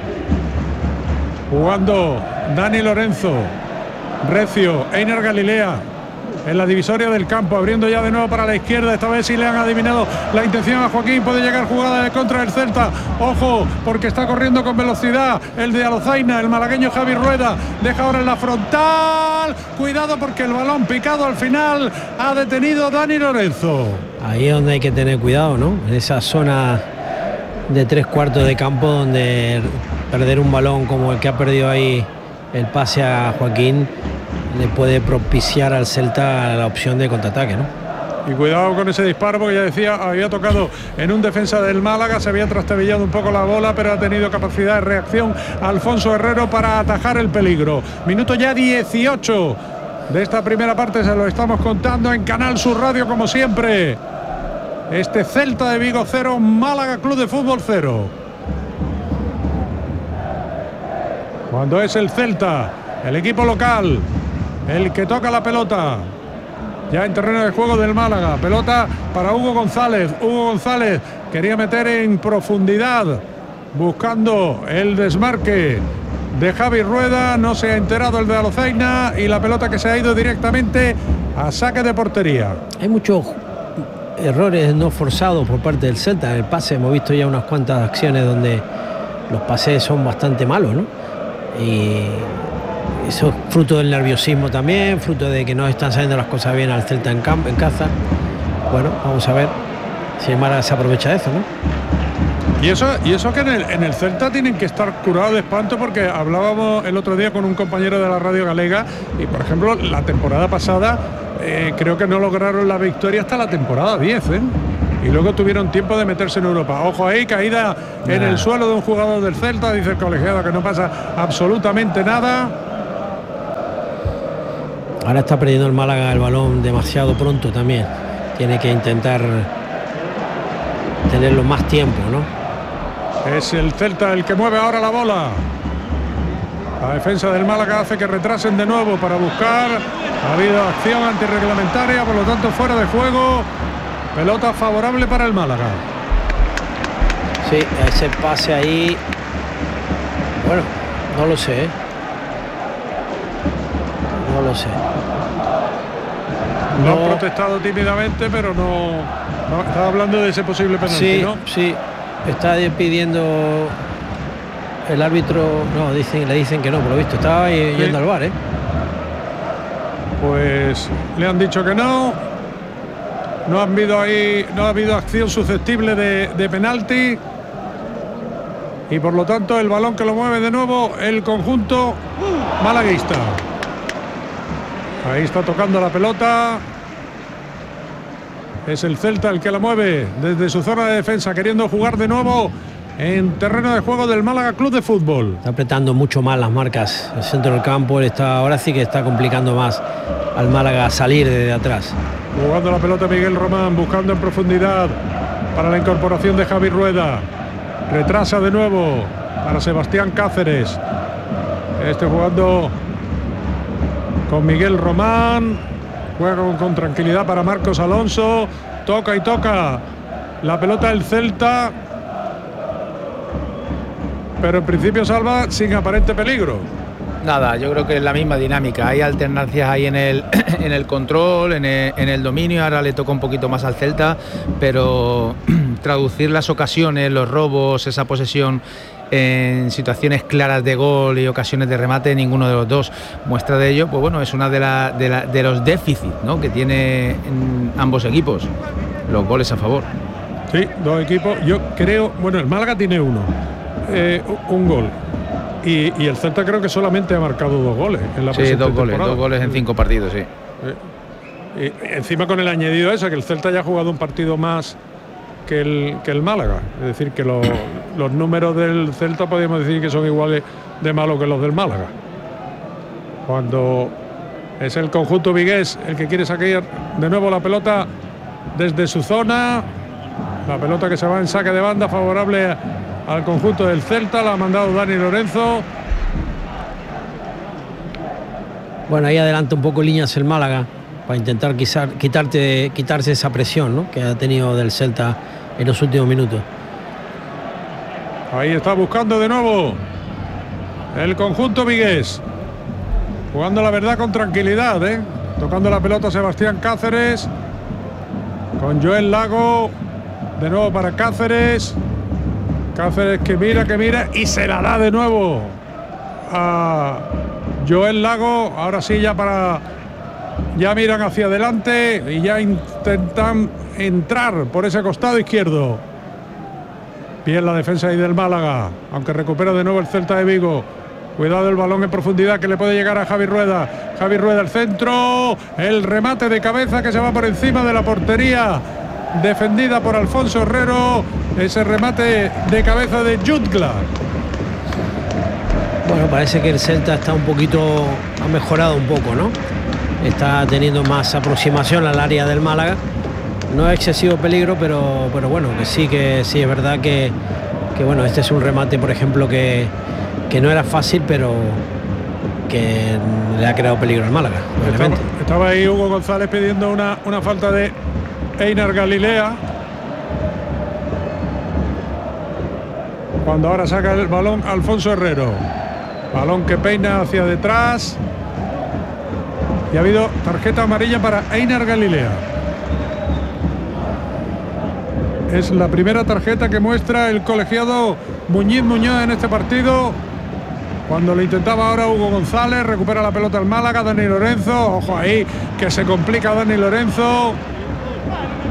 Jugando Dani Lorenzo. Recio, Einar Galilea. En la divisoria del campo, abriendo ya de nuevo para la izquierda. Esta vez sí le han adivinado la intención a Joaquín. Puede llegar jugada de contra del Celta. Ojo, porque está corriendo con velocidad el de Alozaina, el malagueño Javi Rueda. Deja ahora en la frontal. Cuidado porque el balón picado al final ha detenido Dani Lorenzo. Ahí es donde hay que tener cuidado, ¿no? En esa zona de tres cuartos de campo donde perder un balón como el que ha perdido ahí el pase a Joaquín le puede propiciar al Celta la opción de contraataque, ¿no? Y cuidado con ese disparo, porque ya decía, había tocado en un defensa del Málaga, se había trastabillado un poco la bola, pero ha tenido capacidad de reacción Alfonso Herrero para atajar el peligro. Minuto ya dieciocho de esta primera parte, se lo estamos contando en Canal Sur Radio como siempre. Este Celta de Vigo cero, Málaga Club de Fútbol cero. Cuando es el Celta, el equipo local, el que toca la pelota. Ya en terreno de juego del Málaga. Pelota para Hugo González. Hugo González quería meter en profundidad, buscando el desmarque de Javi Rueda. No se ha enterado el de Alozaina y la pelota que se ha ido directamente a saque de portería. Hay muchos errores no forzados por parte del Celta. En el pase hemos visto ya unas cuantas acciones donde los pases son bastante malos, ¿no? Y eso es fruto del nerviosismo también, fruto de que no están saliendo las cosas bien al Celta en, campo, en casa. bueno, vamos a ver si el Málaga se aprovecha de eso, ¿no? Y eso, y eso que en el, en el Celta tienen que estar curados de espanto, porque hablábamos el otro día con un compañero de la radio galega y, por ejemplo, la temporada pasada eh, creo que no lograron la victoria hasta la temporada diez, ¿eh? Y luego tuvieron tiempo de meterse en Europa. Ojo ahí, caída nah. en el suelo de un jugador del Celta, dice el colegiado que no pasa absolutamente nada. Ahora está perdiendo el Málaga el balón demasiado pronto también. Tiene que intentar tenerlo más tiempo, ¿no? Es el Celta el que mueve ahora la bola. La defensa del Málaga hace que retrasen de nuevo para buscar. Ha habido acción antirreglamentaria, por lo tanto fuera de juego. Pelota favorable para el Málaga. Sí, ese pase ahí. Bueno, no lo sé. ¿eh? No lo sé. No, no. Han protestado tímidamente, pero no, no. Estaba hablando de ese posible penalti, sí, ¿no? Sí. Está pidiendo el árbitro, no, dicen, le dicen que no, por lo visto, estaba yendo sí. al bar, ¿eh? Pues le han dicho que no. No ha habido ahí, no ha habido acción susceptible de, de penalti. Y por lo tanto el balón que lo mueve de nuevo el conjunto malaguista. Ahí está tocando la pelota. Es el Celta el que la mueve desde su zona de defensa, queriendo jugar de nuevo en terreno de juego del Málaga Club de Fútbol. Está apretando mucho más las marcas. El centro del campo está, ahora sí que está complicando más al Málaga salir desde atrás. Jugando la pelota Miguel Román, buscando en profundidad para la incorporación de Javi Rueda. Retrasa de nuevo para Sebastián Cáceres. Este jugando con Miguel Román. Juega con, con tranquilidad para Marcos Alonso. Toca y toca la pelota del Celta. Pero en principio salva sin aparente peligro. Nada, yo creo que es la misma dinámica. Hay alternancias ahí en el, en el control, en el, en el dominio. Ahora le toca un poquito más al Celta, pero traducir las ocasiones, los robos, esa posesión en situaciones claras de gol y ocasiones de remate, ninguno de los dos. Muestra de ello, pues bueno, es una de, la, de, la, de los déficits, ¿no?, que tiene ambos equipos, los goles a favor. Sí, dos equipos. Yo creo, bueno, el Málaga tiene uno, eh, un gol. Y, y el Celta creo que solamente ha marcado dos goles en la sí, dos goles, temporada. dos goles en cinco partidos, sí. Y, y encima con el añadido ese, que el Celta ya ha jugado un partido más que el, que el Málaga. Es decir, que lo, los números del Celta podríamos decir que son iguales de malos que los del Málaga. Cuando es el conjunto vigués el que quiere sacar de nuevo la pelota desde su zona. La pelota que se va en saque de banda favorable al conjunto del Celta, la ha mandado Dani Lorenzo. Bueno, ahí adelanta un poco líneas el Málaga para intentar quizá, quitarte, quitarse esa presión, ¿no?, que ha tenido del Celta en los últimos minutos. Ahí está buscando de nuevo el conjunto vigués, jugando la verdad con tranquilidad, ¿eh? Tocando la pelota Sebastián Cáceres con Joel Lago, de nuevo para Cáceres. Cáceres que mira, que mira y se la da de nuevo a Joel Lago. Ahora sí, ya para ya miran hacia adelante y ya intentan entrar por ese costado izquierdo. Bien la defensa ahí del Málaga, aunque recupera de nuevo el Celta de Vigo. Cuidado el balón en profundidad que le puede llegar a Javi Rueda. Javi Rueda el centro, el remate de cabeza que se va por encima de la portería defendida por Alfonso Herrero. Ese remate de cabeza de Jutgla. Bueno, parece que el Celta está un poquito, ha mejorado un poco, ¿no? Está teniendo más aproximación al área del Málaga. No es excesivo peligro, pero, pero bueno, que sí, que sí, es verdad que, que bueno, este es un remate, por ejemplo, que, que no era fácil, pero que le ha creado peligro al Málaga. Estaba, estaba ahí Hugo González pidiendo una, una falta de Einar Galilea. Cuando ahora saca el balón Alfonso Herrero. Balón que peina hacia detrás. Y ha habido tarjeta amarilla para Einar Galilea. Es la primera tarjeta que muestra el colegiado Muñiz Muñoz en este partido. Cuando le intentaba ahora Hugo González, recupera la pelota al Málaga, Dani Lorenzo. Ojo ahí, que se complica Dani Lorenzo.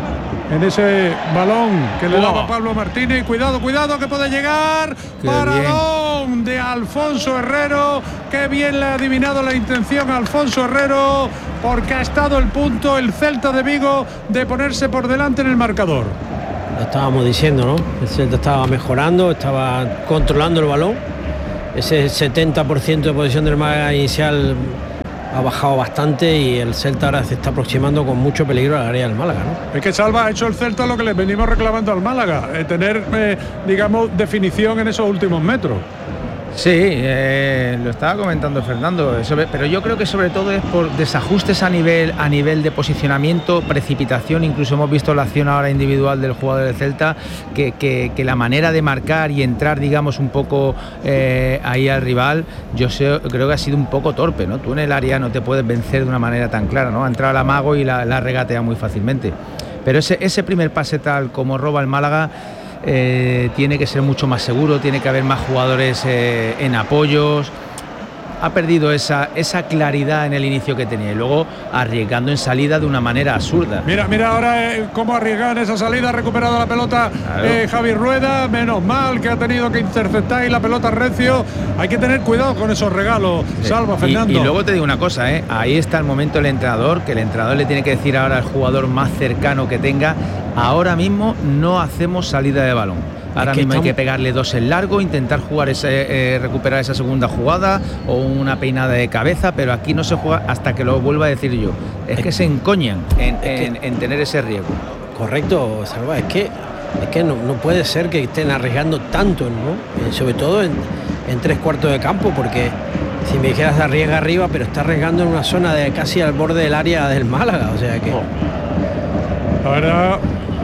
en ese balón que le ¡Wow! daba Pablo Martínez. Cuidado, cuidado, que puede llegar. Qué Paradón de Alfonso Herrero. Qué bien le ha adivinado la intención a Alfonso Herrero, porque ha estado el punto el Celta de Vigo de ponerse por delante en el marcador. Lo estábamos diciendo, ¿no? El Celta estaba mejorando, estaba controlando el balón. Ese setenta por ciento de posición del Málaga inicial ha bajado bastante y el Celta ahora se está aproximando con mucho peligro al área del Málaga, ¿no? Es que Salva ha hecho el Celta lo que le venimos reclamando al Málaga, eh, tener, eh, digamos, definición en esos últimos metros. Sí, eh, lo estaba comentando Fernando, sobre, pero yo creo que sobre todo es por desajustes a nivel a nivel de posicionamiento, precipitación. Incluso hemos visto la acción ahora individual del jugador del Celta, que, que, que la manera de marcar y entrar, digamos, un poco eh, ahí al rival, yo sé, creo que ha sido un poco torpe, ¿no? Tú en el área no te puedes vencer de una manera tan clara, ¿no? Ha entrado al amago y la, la regatea muy fácilmente. Pero ese, ese primer pase tal como roba el Málaga, Eh, tiene que ser mucho más seguro, tiene que haber más jugadores eh, en apoyos. Ha perdido esa, esa claridad en el inicio que tenía y luego arriesgando en salida de una manera absurda. Mira, mira ahora eh, cómo arriesga en esa salida, ha recuperado la pelota Claro. eh, Javi Rueda, menos mal que ha tenido que interceptar y la pelota recio. Hay que tener cuidado con esos regalos, Sí. Salva, y, Fernando. y luego te digo una cosa, ¿eh? Ahí está el momento del entrenador, que el entrenador le tiene que decir ahora al jugador más cercano que tenga: ahora mismo no hacemos salida de balón. Ahora Es que mismo estamos... hay que pegarle dos en largo, intentar jugar ese, eh, recuperar esa segunda jugada o una peinada de cabeza, pero aquí no se juega hasta que lo vuelva a decir yo. Es, es que se encoñan en, en, en tener ese riesgo. Correcto, Salva, es que, es que no, no puede ser que estén arriesgando tanto, ¿no? Eh, sobre todo en, en tres cuartos de campo, porque si me dijeras arriesga arriba, pero está arriesgando en una zona de casi al borde del área del Málaga, o sea que... Oh. La verdad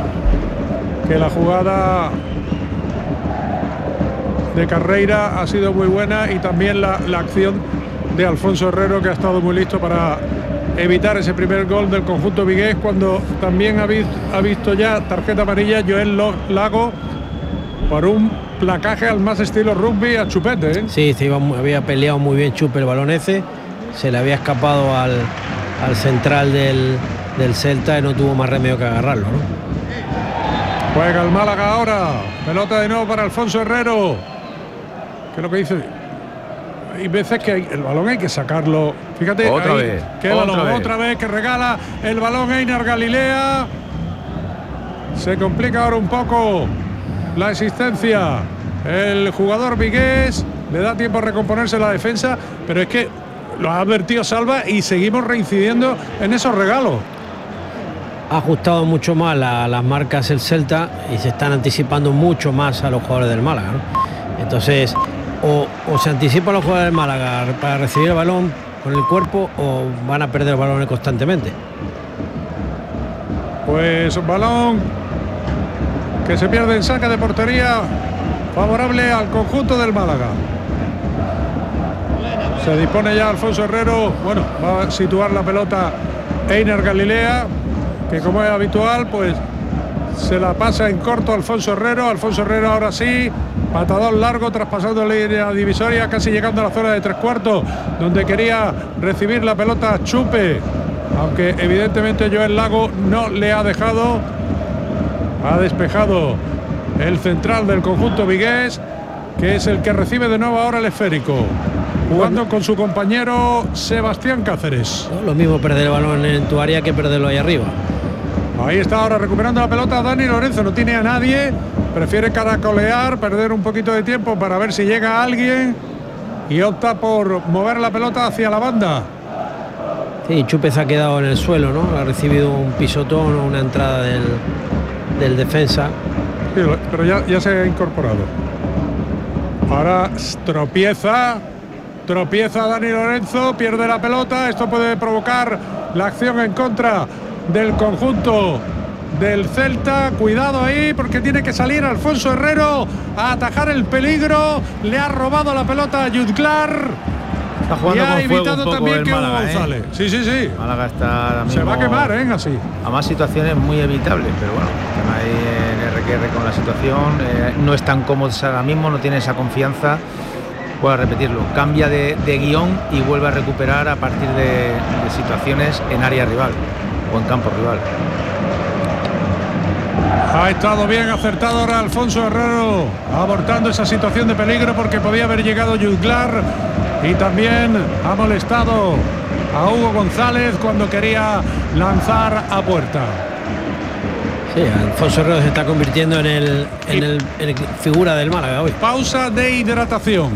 que la jugada de Carreira ha sido muy buena y también la, la acción de Alfonso Herrero, que ha estado muy listo para evitar ese primer gol del conjunto vigués, cuando también ha visto, ha visto ya tarjeta amarilla Joel Lago por un placaje al más estilo rugby a Chupete, ¿eh? Sí, se iba, había peleado muy bien Chupe el balón ese, se le había escapado al, al central del, del Celta y no tuvo más remedio que agarrarlo, ¿no? Juega el Málaga ahora, pelota de nuevo para Alfonso Herrero. ¿Qué es lo que dice? Hay veces que hay, el balón hay que sacarlo. Fíjate, otra ahí, vez. qué otra balón, vez. otra vez que regala el balón Einar Galilea. Se complica ahora un poco la existencia. El jugador vigués le da tiempo a recomponerse la defensa, pero es que lo ha advertido Salva y seguimos reincidiendo en esos regalos. Ha ajustado mucho más la, las marcas el Celta y se están anticipando mucho más a los jugadores del Málaga, ¿no? Entonces, o, o se anticipan los jugadores del Málaga para recibir el balón con el cuerpo, o van a perder balones constantemente. Pues un balón que se pierde en saca de portería favorable al conjunto del Málaga. Se dispone ya Alfonso Herrero. Bueno, va a situar la pelota Einar Galilea, que como es habitual, pues se la pasa en corto a Alfonso Herrero. Alfonso Herrero ahora sí, patadón largo, traspasando la línea divisoria, casi llegando a la zona de tres cuartos, donde quería recibir la pelota Chupe, aunque evidentemente Joel Lago no le ha dejado. Ha despejado el central del conjunto vigués, que es el que recibe de nuevo ahora el esférico, jugando con su compañero Sebastián Cáceres. ¿No? Lo mismo perder el balón en tu área que perderlo ahí arriba. Ahí está ahora recuperando la pelota Dani Lorenzo, no tiene a nadie, prefiere caracolear, perder un poquito de tiempo para ver si llega alguien, y opta por mover la pelota hacia la banda. Sí, Chupe se ha quedado en el suelo, ¿no? Ha recibido un pisotón o una entrada del, del defensa. Sí, pero ya, ya se ha incorporado. Ahora tropieza, tropieza Dani Lorenzo, pierde la pelota. Esto puede provocar la acción en contra del conjunto del Celta. Cuidado ahí, porque tiene que salir Alfonso Herrero a atajar el peligro. Le ha robado la pelota a Jutglar. Está jugando y ha con fuego evitado un poco también el que Hugo Málaga, González. ¿eh? Sí, sí, sí. Málaga está ahora mismo, Se va a quemar, ¿eh? Así. a más situaciones muy evitables, pero bueno, están ahí en R Q R con la situación, eh, no están cómodos ahora mismo, no tiene esa confianza. Voy a repetirlo, cambia de, de guión y vuelve a recuperar a partir de, de situaciones en área rival o en campo rival. Ha estado bien acertado ahora Alfonso Herrero, abortando esa situación de peligro porque podía haber llegado Juglar, y también ha molestado a Hugo González cuando quería lanzar a puerta. Sí, Alfonso Herrero se está convirtiendo en el, en el, en el figura del Málaga hoy. Pausa de hidratación.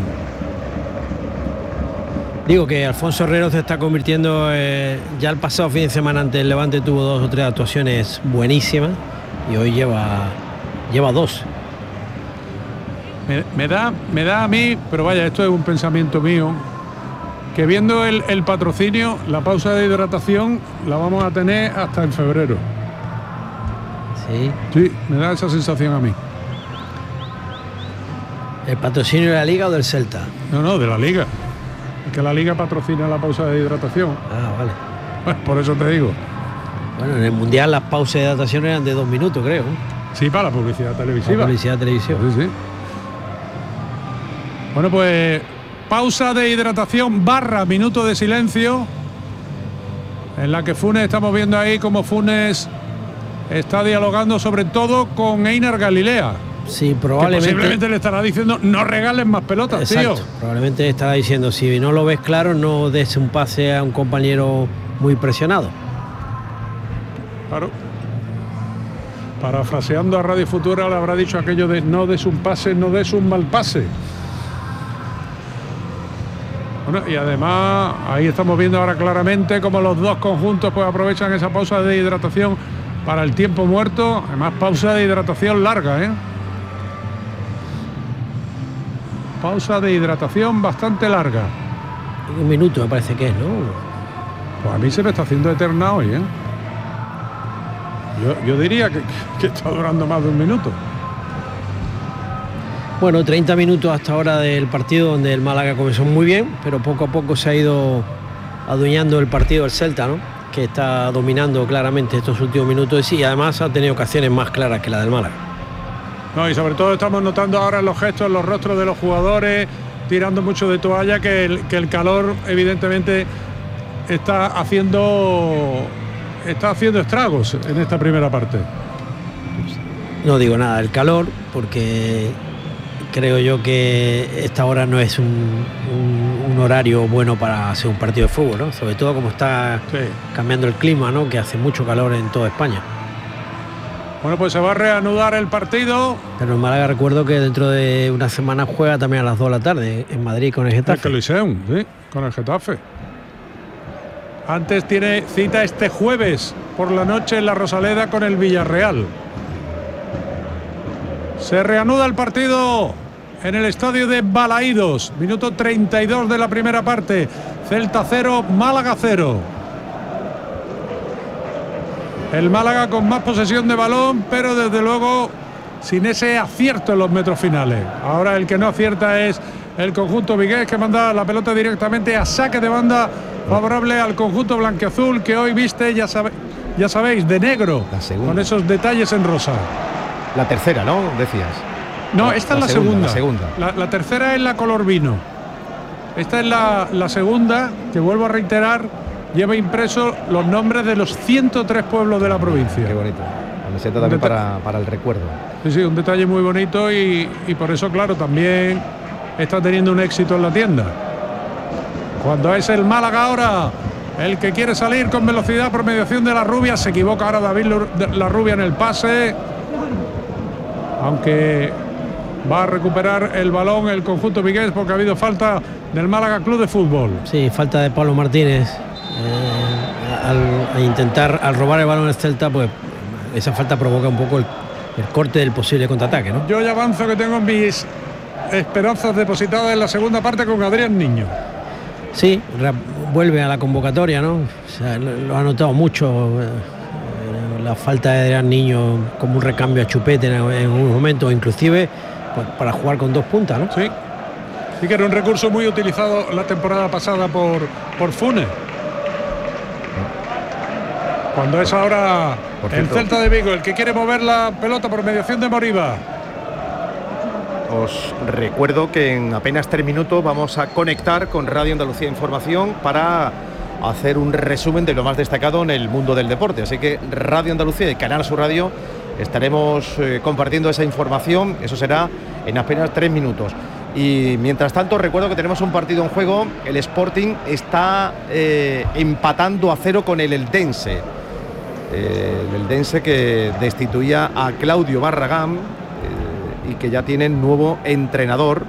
Digo que Alfonso Herrero se está convirtiendo, eh, ya el pasado fin de semana ante el Levante tuvo dos o tres actuaciones buenísimas y hoy lleva, lleva dos. Me, me, da, me da a mí, pero vaya, esto es un pensamiento mío, que viendo el, el patrocinio, la pausa de hidratación la vamos a tener hasta en febrero. Sí. Sí, me da esa sensación a mí. ¿El patrocinio de la Liga o del Celta? No, no, de la Liga. Es que la Liga patrocina la pausa de hidratación. Ah, vale. Pues por eso te digo. Bueno, en el Mundial las pausas de hidratación eran de dos minutos, creo. Sí, para la publicidad televisiva. La publicidad televisiva. Sí, sí. Bueno, pues pausa de hidratación barra minuto de silencio, en la que Funes, estamos viendo ahí como Funes está dialogando sobre todo con Einar Galilea. Sí, probablemente. Que posiblemente le estará diciendo no regales más pelotas, exacto, tío. Probablemente estará diciendo, si no lo ves claro, no des un pase a un compañero muy presionado. Claro. Parafraseando a Radio Futura, le habrá dicho aquello de no des un pase, no des un mal pase. Bueno, y además ahí estamos viendo ahora claramente cómo los dos conjuntos pues aprovechan esa pausa de hidratación para el tiempo muerto. Además, pausa de hidratación larga, ¿eh? Pausa de hidratación bastante larga. Un minuto me parece que es, ¿no? Pues a mí se me está haciendo eterna hoy, ¿eh? Yo, yo diría que, que está durando más de un minuto. Bueno, treinta minutos hasta ahora del partido, donde el Málaga comenzó muy bien, pero poco a poco se ha ido adueñando el partido del Celta, ¿no? Que está dominando claramente estos últimos minutos y además ha tenido ocasiones más claras que la del Málaga. No, y sobre todo estamos notando ahora en los gestos, en los rostros de los jugadores, tirando mucho de toalla, que el, que el calor evidentemente está haciendo, está haciendo estragos en esta primera parte. No digo nada del calor, porque creo yo que esta hora no es un, un, un horario bueno para hacer un partido de fútbol, ¿no? Sobre todo como está sí. cambiando el clima, ¿no? Que hace mucho calor en toda España. Bueno, pues se va a reanudar el partido. Pero en Málaga recuerdo que dentro de una semana juega también a las dos de la tarde en Madrid con el Getafe. El Coliseum, sí, con el Getafe. Antes tiene cita este jueves por la noche en la Rosaleda con el Villarreal. Se reanuda el partido en el estadio de Balaídos. Minuto treinta y dos de la primera parte. Celta cero, Málaga cero. El Málaga con más posesión de balón, pero desde luego sin ese acierto en los metros finales. Ahora el que no acierta es el conjunto vigués, que manda la pelota directamente a saque de banda favorable al conjunto blanquiazul, que hoy viste, ya, sabe, ya sabéis, de negro, con esos detalles en rosa. La tercera, ¿no? Decías. No, esta la es la segunda. segunda. La, segunda. La, la tercera es la color vino. Esta es la, la segunda, que vuelvo a reiterar, lleva impresos los nombres de los ciento tres pueblos de la provincia. Qué bonito. Camiseta también para, para el recuerdo. Sí, sí, un detalle muy bonito y, y por eso, claro, también está teniendo un éxito en la tienda. Cuando es el Málaga ahora el que quiere salir con velocidad por mediación de la Rubia, se equivoca ahora David la Rubia en el pase, aunque va a recuperar el balón el conjunto vigués porque ha habido falta del Málaga Club de Fútbol. Sí, falta de Pablo Martínez. Eh, al, al intentar, al robar el balón al Celta, pues esa falta provoca un poco el, el corte del posible contraataque, ¿no? Yo ya avanzo que tengo mis esperanzas depositadas en la segunda parte con Adrián Niño. Sí, vuelve a la convocatoria, ¿no? O sea, lo, lo ha notado mucho, eh, la falta de Adrián Niño como un recambio a Chupete en, en un momento, inclusive pues, para jugar con dos puntas, ¿no? Sí, sí que era un recurso muy utilizado la temporada pasada por, por Funes. Cuando es ahora el Celta de Vigo el que quiere mover la pelota por mediación de Moriba. Os recuerdo que en apenas tres minutos vamos a conectar con Radio Andalucía Información para hacer un resumen de lo más destacado en el mundo del deporte. Así que Radio Andalucía y Canal Sur Radio Estaremos eh, compartiendo esa información, eso será en apenas tres minutos. Y mientras tanto recuerdo que tenemos un partido en juego. El Sporting está eh, empatando a cero con el Eldense. Eh, el Eldense que destituía a Claudio Barragán eh, y que ya tiene nuevo entrenador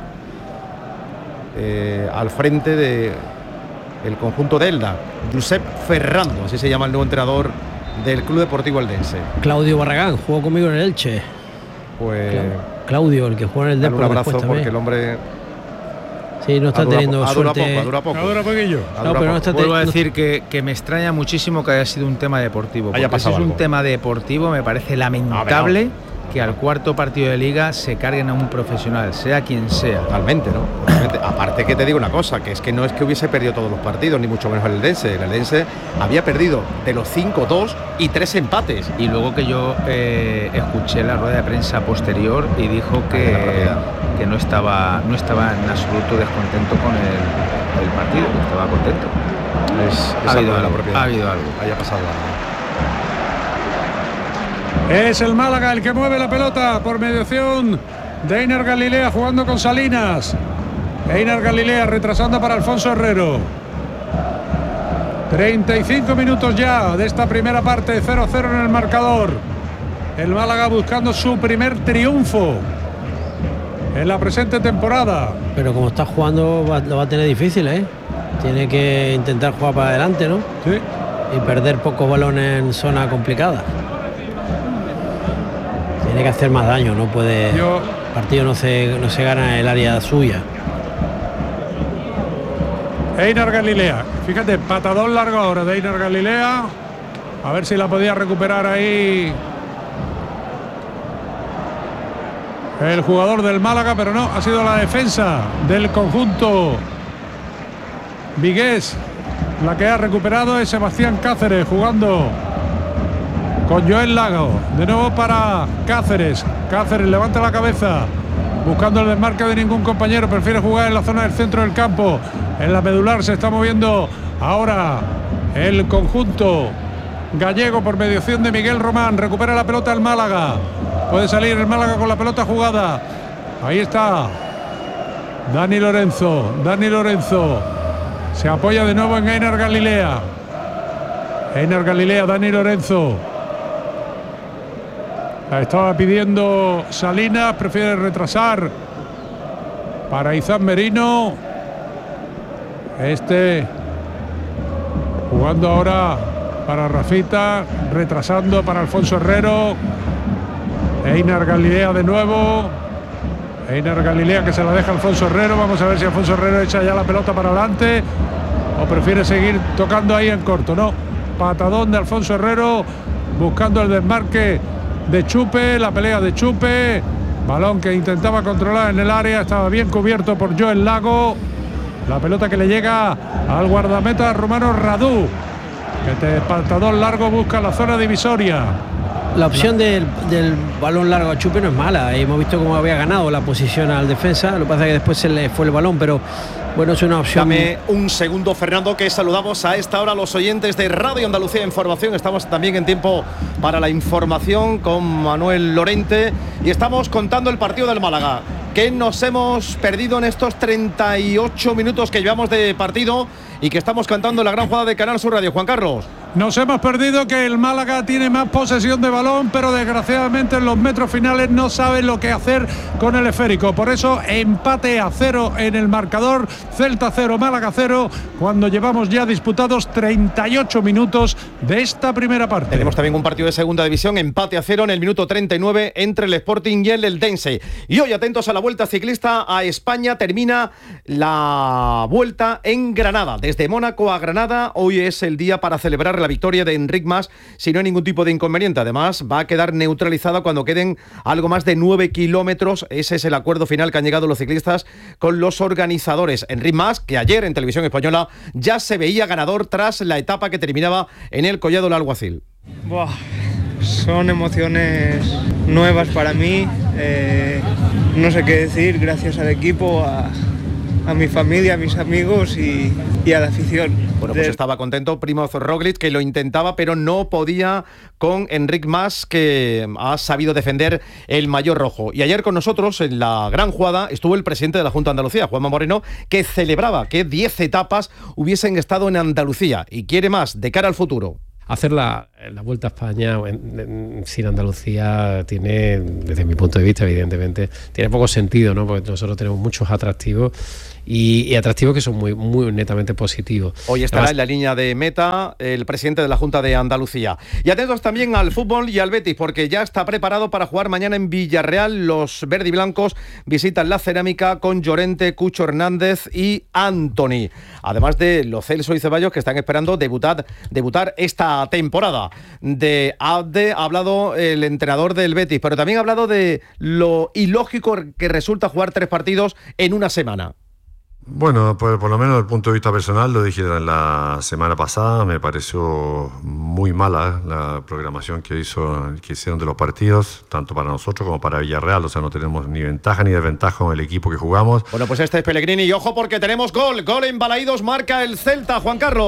eh, al frente de el conjunto de Elda, Josep Ferrando, así se llama el nuevo entrenador del Club Deportivo Eldense. Claudio Barragán jugó conmigo en el Elche. Pues Claudio, el que juega en el Depor. Un abrazo porque el hombre sí, no está teniendo a suerte. Poco, a dura poco. A dura poquillo. A no, dura pero no poco. está Vuelvo a decir que, que me extraña muchísimo que haya sido un tema deportivo. Haya porque si es algo. un tema deportivo me parece lamentable que al cuarto partido de liga se carguen a un profesional, sea quien sea. Totalmente, ¿no? Totalmente. Aparte que te digo una cosa, que es que no es que hubiese perdido todos los partidos, ni mucho menos el Eldense. El Eldense había perdido de los cinco, dos y tres empates. Y luego que yo eh, escuché la rueda de prensa posterior y dijo que, que no estaba no estaba en absoluto descontento con el, el partido, que estaba contento. Es, ha, es habido algo, algo, ha habido algo. Haya pasado algo. Es el Málaga el que mueve la pelota por mediación de Einar Galilea jugando con Salinas. Einar Galilea retrasando para Alfonso Herrero. treinta y cinco minutos ya de esta primera parte, cero a cero en el marcador. El Málaga buscando su primer triunfo en la presente temporada. Pero como está jugando va, lo va a tener difícil, ¿eh? Tiene que intentar jugar para adelante, ¿no? Sí. Y perder pocos balones en zona complicada. Tiene que hacer más daño, no puede. Yo... El partido no se, no se gana en el área suya. Einar Galilea, fíjate, patadón largo ahora de Einar Galilea. A ver si la podía recuperar ahí el jugador del Málaga, pero no, ha sido la defensa del conjunto vigués la que ha recuperado. Es Sebastián Cáceres jugando con Joel Lago, de nuevo para Cáceres. Cáceres levanta la cabeza, buscando el desmarque de ningún compañero, prefiere jugar en la zona del centro del campo. En la medular se está moviendo ahora el conjunto gallego por mediación de Miguel Román. Recupera la pelota el Málaga, puede salir el Málaga con la pelota jugada. Ahí está Dani Lorenzo, Dani Lorenzo se apoya de nuevo en Einar Galilea. Einar Galilea, Dani Lorenzo. La estaba pidiendo Salinas, prefiere retrasar para Izan Merino. Este jugando ahora para Rafita, retrasando para Alfonso Herrero. Einar Galilea de nuevo. Einar Galilea que se la deja Alfonso Herrero. Vamos a ver si Alfonso Herrero echa ya la pelota para adelante o prefiere seguir tocando ahí en corto. No, patadón de Alfonso Herrero buscando el desmarque de Chupe, la pelea de Chupe, balón que intentaba controlar en el área, estaba bien cubierto por Joel Lago. La pelota que le llega al guardameta rumano Radu, que te patadón largo busca la zona divisoria. La opción del, del balón largo a Chupe no es mala. Hemos visto cómo había ganado la posición al defensa. Lo que pasa es que después se le fue el balón, pero bueno, es una opción. Dame un segundo, Fernando, que saludamos a esta hora a los oyentes de Radio Andalucía Información. Estamos también en tiempo para la información con Manuel Lorente y estamos contando el partido del Málaga, que nos hemos perdido en estos treinta y ocho minutos que llevamos de partido y que estamos cantando la gran jugada de Canal Sur Radio. Juan Carlos. Nos hemos perdido que el Málaga tiene más posesión de balón, pero desgraciadamente en los metros finales no sabe lo que hacer con el esférico. Por eso empate a cero en el marcador. Celta cero, Málaga cero, cuando llevamos ya disputados treinta y ocho minutos de esta primera parte. Tenemos también un partido de segunda división, empate a cero en el minuto treinta y nueve entre el Sporting y el Eldense. Y hoy, atentos a la Vuelta Ciclista a España, termina la Vuelta en Granada. Desde Mónaco a Granada, hoy es el día para celebrar la victoria de Enric Mas, si no hay ningún tipo de inconveniente. Además, va a quedar neutralizada cuando queden algo más de nueve kilómetros. Ese es el acuerdo final que han llegado los ciclistas con los organizadores. Enric Mas, que ayer en Televisión Española ya se veía ganador tras la etapa que terminaba en el Collado del Alguacil. Buah, son emociones nuevas para mí. Eh, no sé qué decir, gracias al equipo, a, a mi familia, a mis amigos y, y a la afición. Bueno, pues estaba contento Primoz Roglic, que lo intentaba, pero no podía con Enric Mas, que ha sabido defender el maillot rojo. Y ayer con nosotros, en la gran jugada, estuvo el presidente de la Junta de Andalucía, Juanma Moreno, que celebraba que diez etapas hubiesen estado en Andalucía y quiere más de cara al futuro. Hacer la, la Vuelta a España en, en, sin Andalucía tiene, desde mi punto de vista, evidentemente, tiene poco sentido, ¿no? Porque nosotros tenemos muchos atractivos y, y atractivos que son muy, muy netamente positivos. Hoy estará Además, en la línea de meta el presidente de la Junta de Andalucía. Y atentos también al fútbol y al Betis, porque ya está preparado para jugar mañana en Villarreal. Los verdiblancos visitan la Cerámica con Llorente, Cucho Hernández y Antony. Además de Lo Celso y Ceballos, que están esperando debutar, debutar esta temporada. De Abde ha hablado el entrenador del Betis, pero también ha hablado de lo ilógico que resulta jugar tres partidos en una semana. Bueno, pues por lo menos desde el punto de vista personal, lo dije la semana pasada, me pareció muy mala la programación que hizo, que hicieron de los partidos, tanto para nosotros como para Villarreal, o sea, no tenemos ni ventaja ni desventaja con el equipo que jugamos. Bueno, pues este es Pellegrini y ojo porque tenemos gol, gol en Balaídos, marca el Celta, Juan Carlos.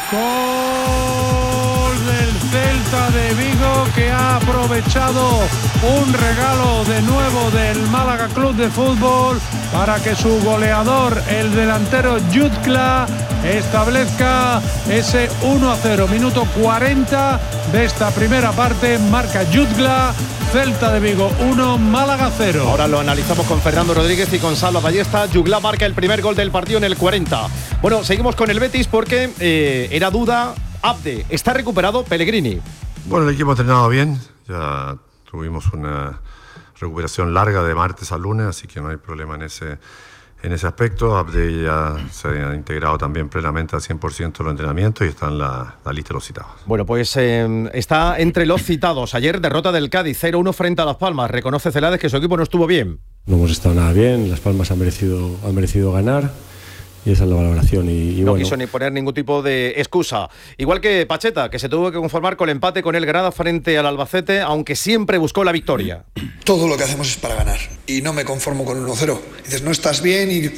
Gol del Celta de Vigo, que ha aprovechado un regalo de nuevo del Málaga Club de Fútbol para que su goleador, el delantero Jutgla, establezca ese uno a cero. Minuto cuarenta de esta primera parte, marca Jutgla. Celta de Vigo uno, Málaga cero. Ahora lo analizamos con Fernando Rodríguez y con Salva Ballesta. Jutgla marca el primer gol del partido en el cuarenta. Bueno, seguimos con el Betis porque eh, era duda. Abde, ¿está recuperado Pellegrini? Bueno, el equipo ha entrenado bien, ya tuvimos una recuperación larga de martes a lunes, así que no hay problema en ese, en ese aspecto. Abde ya se ha integrado también plenamente al cien por ciento en los entrenamientos y está en la, la lista de los citados. Bueno, pues eh, está entre los citados. Ayer derrota del Cádiz cero uno frente a Las Palmas. Reconoce Celades que su equipo no estuvo bien. No hemos estado nada bien, Las Palmas han merecido, han merecido ganar. Y esa es la valoración. Y, y no bueno. quiso ni poner ningún tipo de excusa. Igual que Pacheta, que se tuvo que conformar con el empate con el Granada frente al Albacete, aunque siempre buscó la victoria. Todo lo que hacemos es para ganar. Y no me conformo con uno cero. Dices, no estás bien y,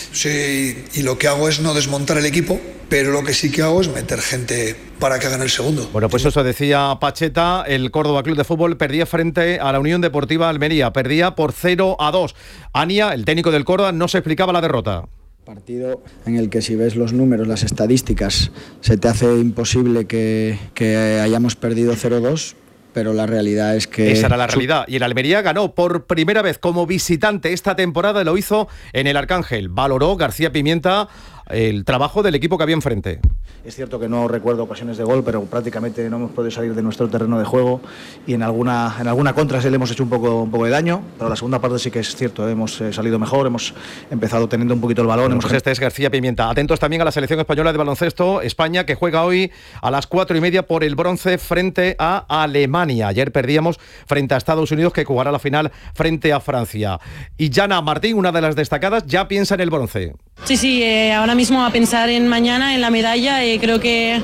sí, y lo que hago es no desmontar el equipo, pero lo que sí que hago es meter gente para que hagan el segundo. Bueno, pues eso decía Pacheta. El Córdoba Club de Fútbol perdía frente a la Unión Deportiva Almería. Perdía por cero a dos. Ania, el técnico del Córdoba, no se explicaba la derrota. Partido en el que si ves los números, las estadísticas, se te hace imposible que, que hayamos perdido cero dos, pero la realidad es que... Esa era la realidad. Y el Almería ganó por primera vez como visitante esta temporada, lo hizo en el Arcángel. Valoró García Pimienta el trabajo del equipo que había enfrente. Es cierto que no recuerdo ocasiones de gol, pero prácticamente no hemos podido salir de nuestro terreno de juego y en alguna, en alguna contra sí le hemos hecho un poco, un poco de daño, pero la segunda parte sí que es cierto, ¿eh? hemos eh, salido mejor, hemos empezado teniendo un poquito el balón. Bueno, hemos... pues este es García Pimienta. Atentos también a la selección española de baloncesto, España, que juega hoy a las cuatro y media por el bronce frente a Alemania. Ayer perdíamos frente a Estados Unidos, que jugará la final frente a Francia. Y Jana Martín, una de las destacadas, ya piensa en el bronce. Sí, sí, eh, ahora mismo a pensar en mañana, en la medalla, eh, creo que,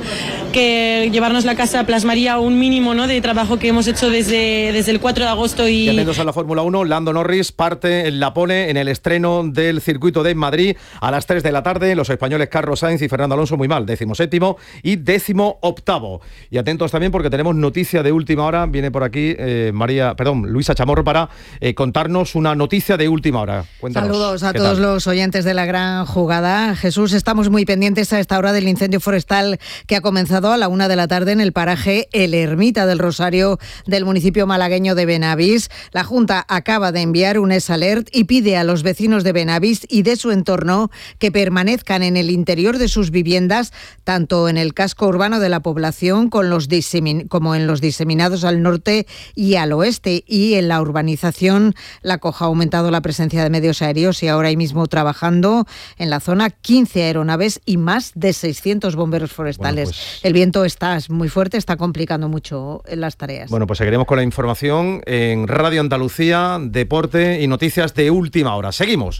que llevarnos la casa plasmaría un mínimo, ¿no?, de trabajo que hemos hecho desde, desde el cuatro de agosto. Y, y atentos a la Fórmula uno, Lando Norris parte, la pone en el estreno del circuito de Madrid a las tres de la tarde. Los españoles Carlos Sainz y Fernando Alonso muy mal, décimo séptimo y décimo octavo. Y atentos también porque tenemos noticia de última hora. Viene por aquí eh, María, perdón, Luisa Chamorro para eh, contarnos una noticia de última hora. Cuéntanos. Saludos a todos los oyentes de la gran jugada. Jesús, estamos muy pendientes a esta hora del incendio forestal que ha comenzado a la una de la tarde en el paraje El Ermita del Rosario del municipio malagueño de Benavís. La Junta acaba de enviar un S Alert y pide a los vecinos de Benavís y de su entorno que permanezcan en el interior de sus viviendas, tanto en el casco urbano de la población con los disemin- como en los diseminados al norte y al oeste. Y en la urbanización, la Coja ha aumentado la presencia de medios aéreos y ahora mismo trabajando en la zona quince aeronaves y más de seiscientos bomberos forestales. Bueno, pues... El viento está muy fuerte, está complicando mucho las tareas. Bueno, pues seguiremos con la información en Radio Andalucía, deporte y noticias de última hora. Seguimos.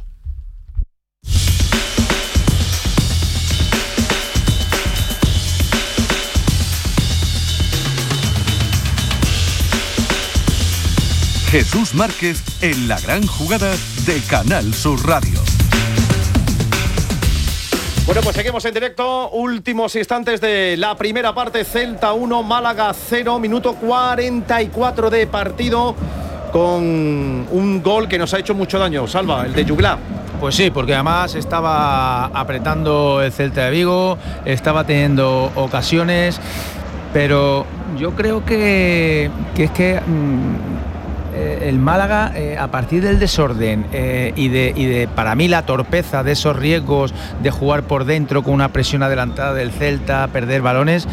Jesús Márquez en la gran jugada de Canal Sur Radio. Bueno, pues seguimos en directo, últimos instantes de la primera parte, Celta uno, Málaga cero, minuto cuarenta y cuatro de partido, con un gol que nos ha hecho mucho daño, Salva, el de Juglar. Pues sí, porque además estaba apretando el Celta de Vigo, estaba teniendo ocasiones, pero yo creo que, que es que mmm, el Málaga, eh, a partir del desorden eh, y, de, y de, para mí, la torpeza de esos riesgos de jugar por dentro con una presión adelantada del Celta, perder balones,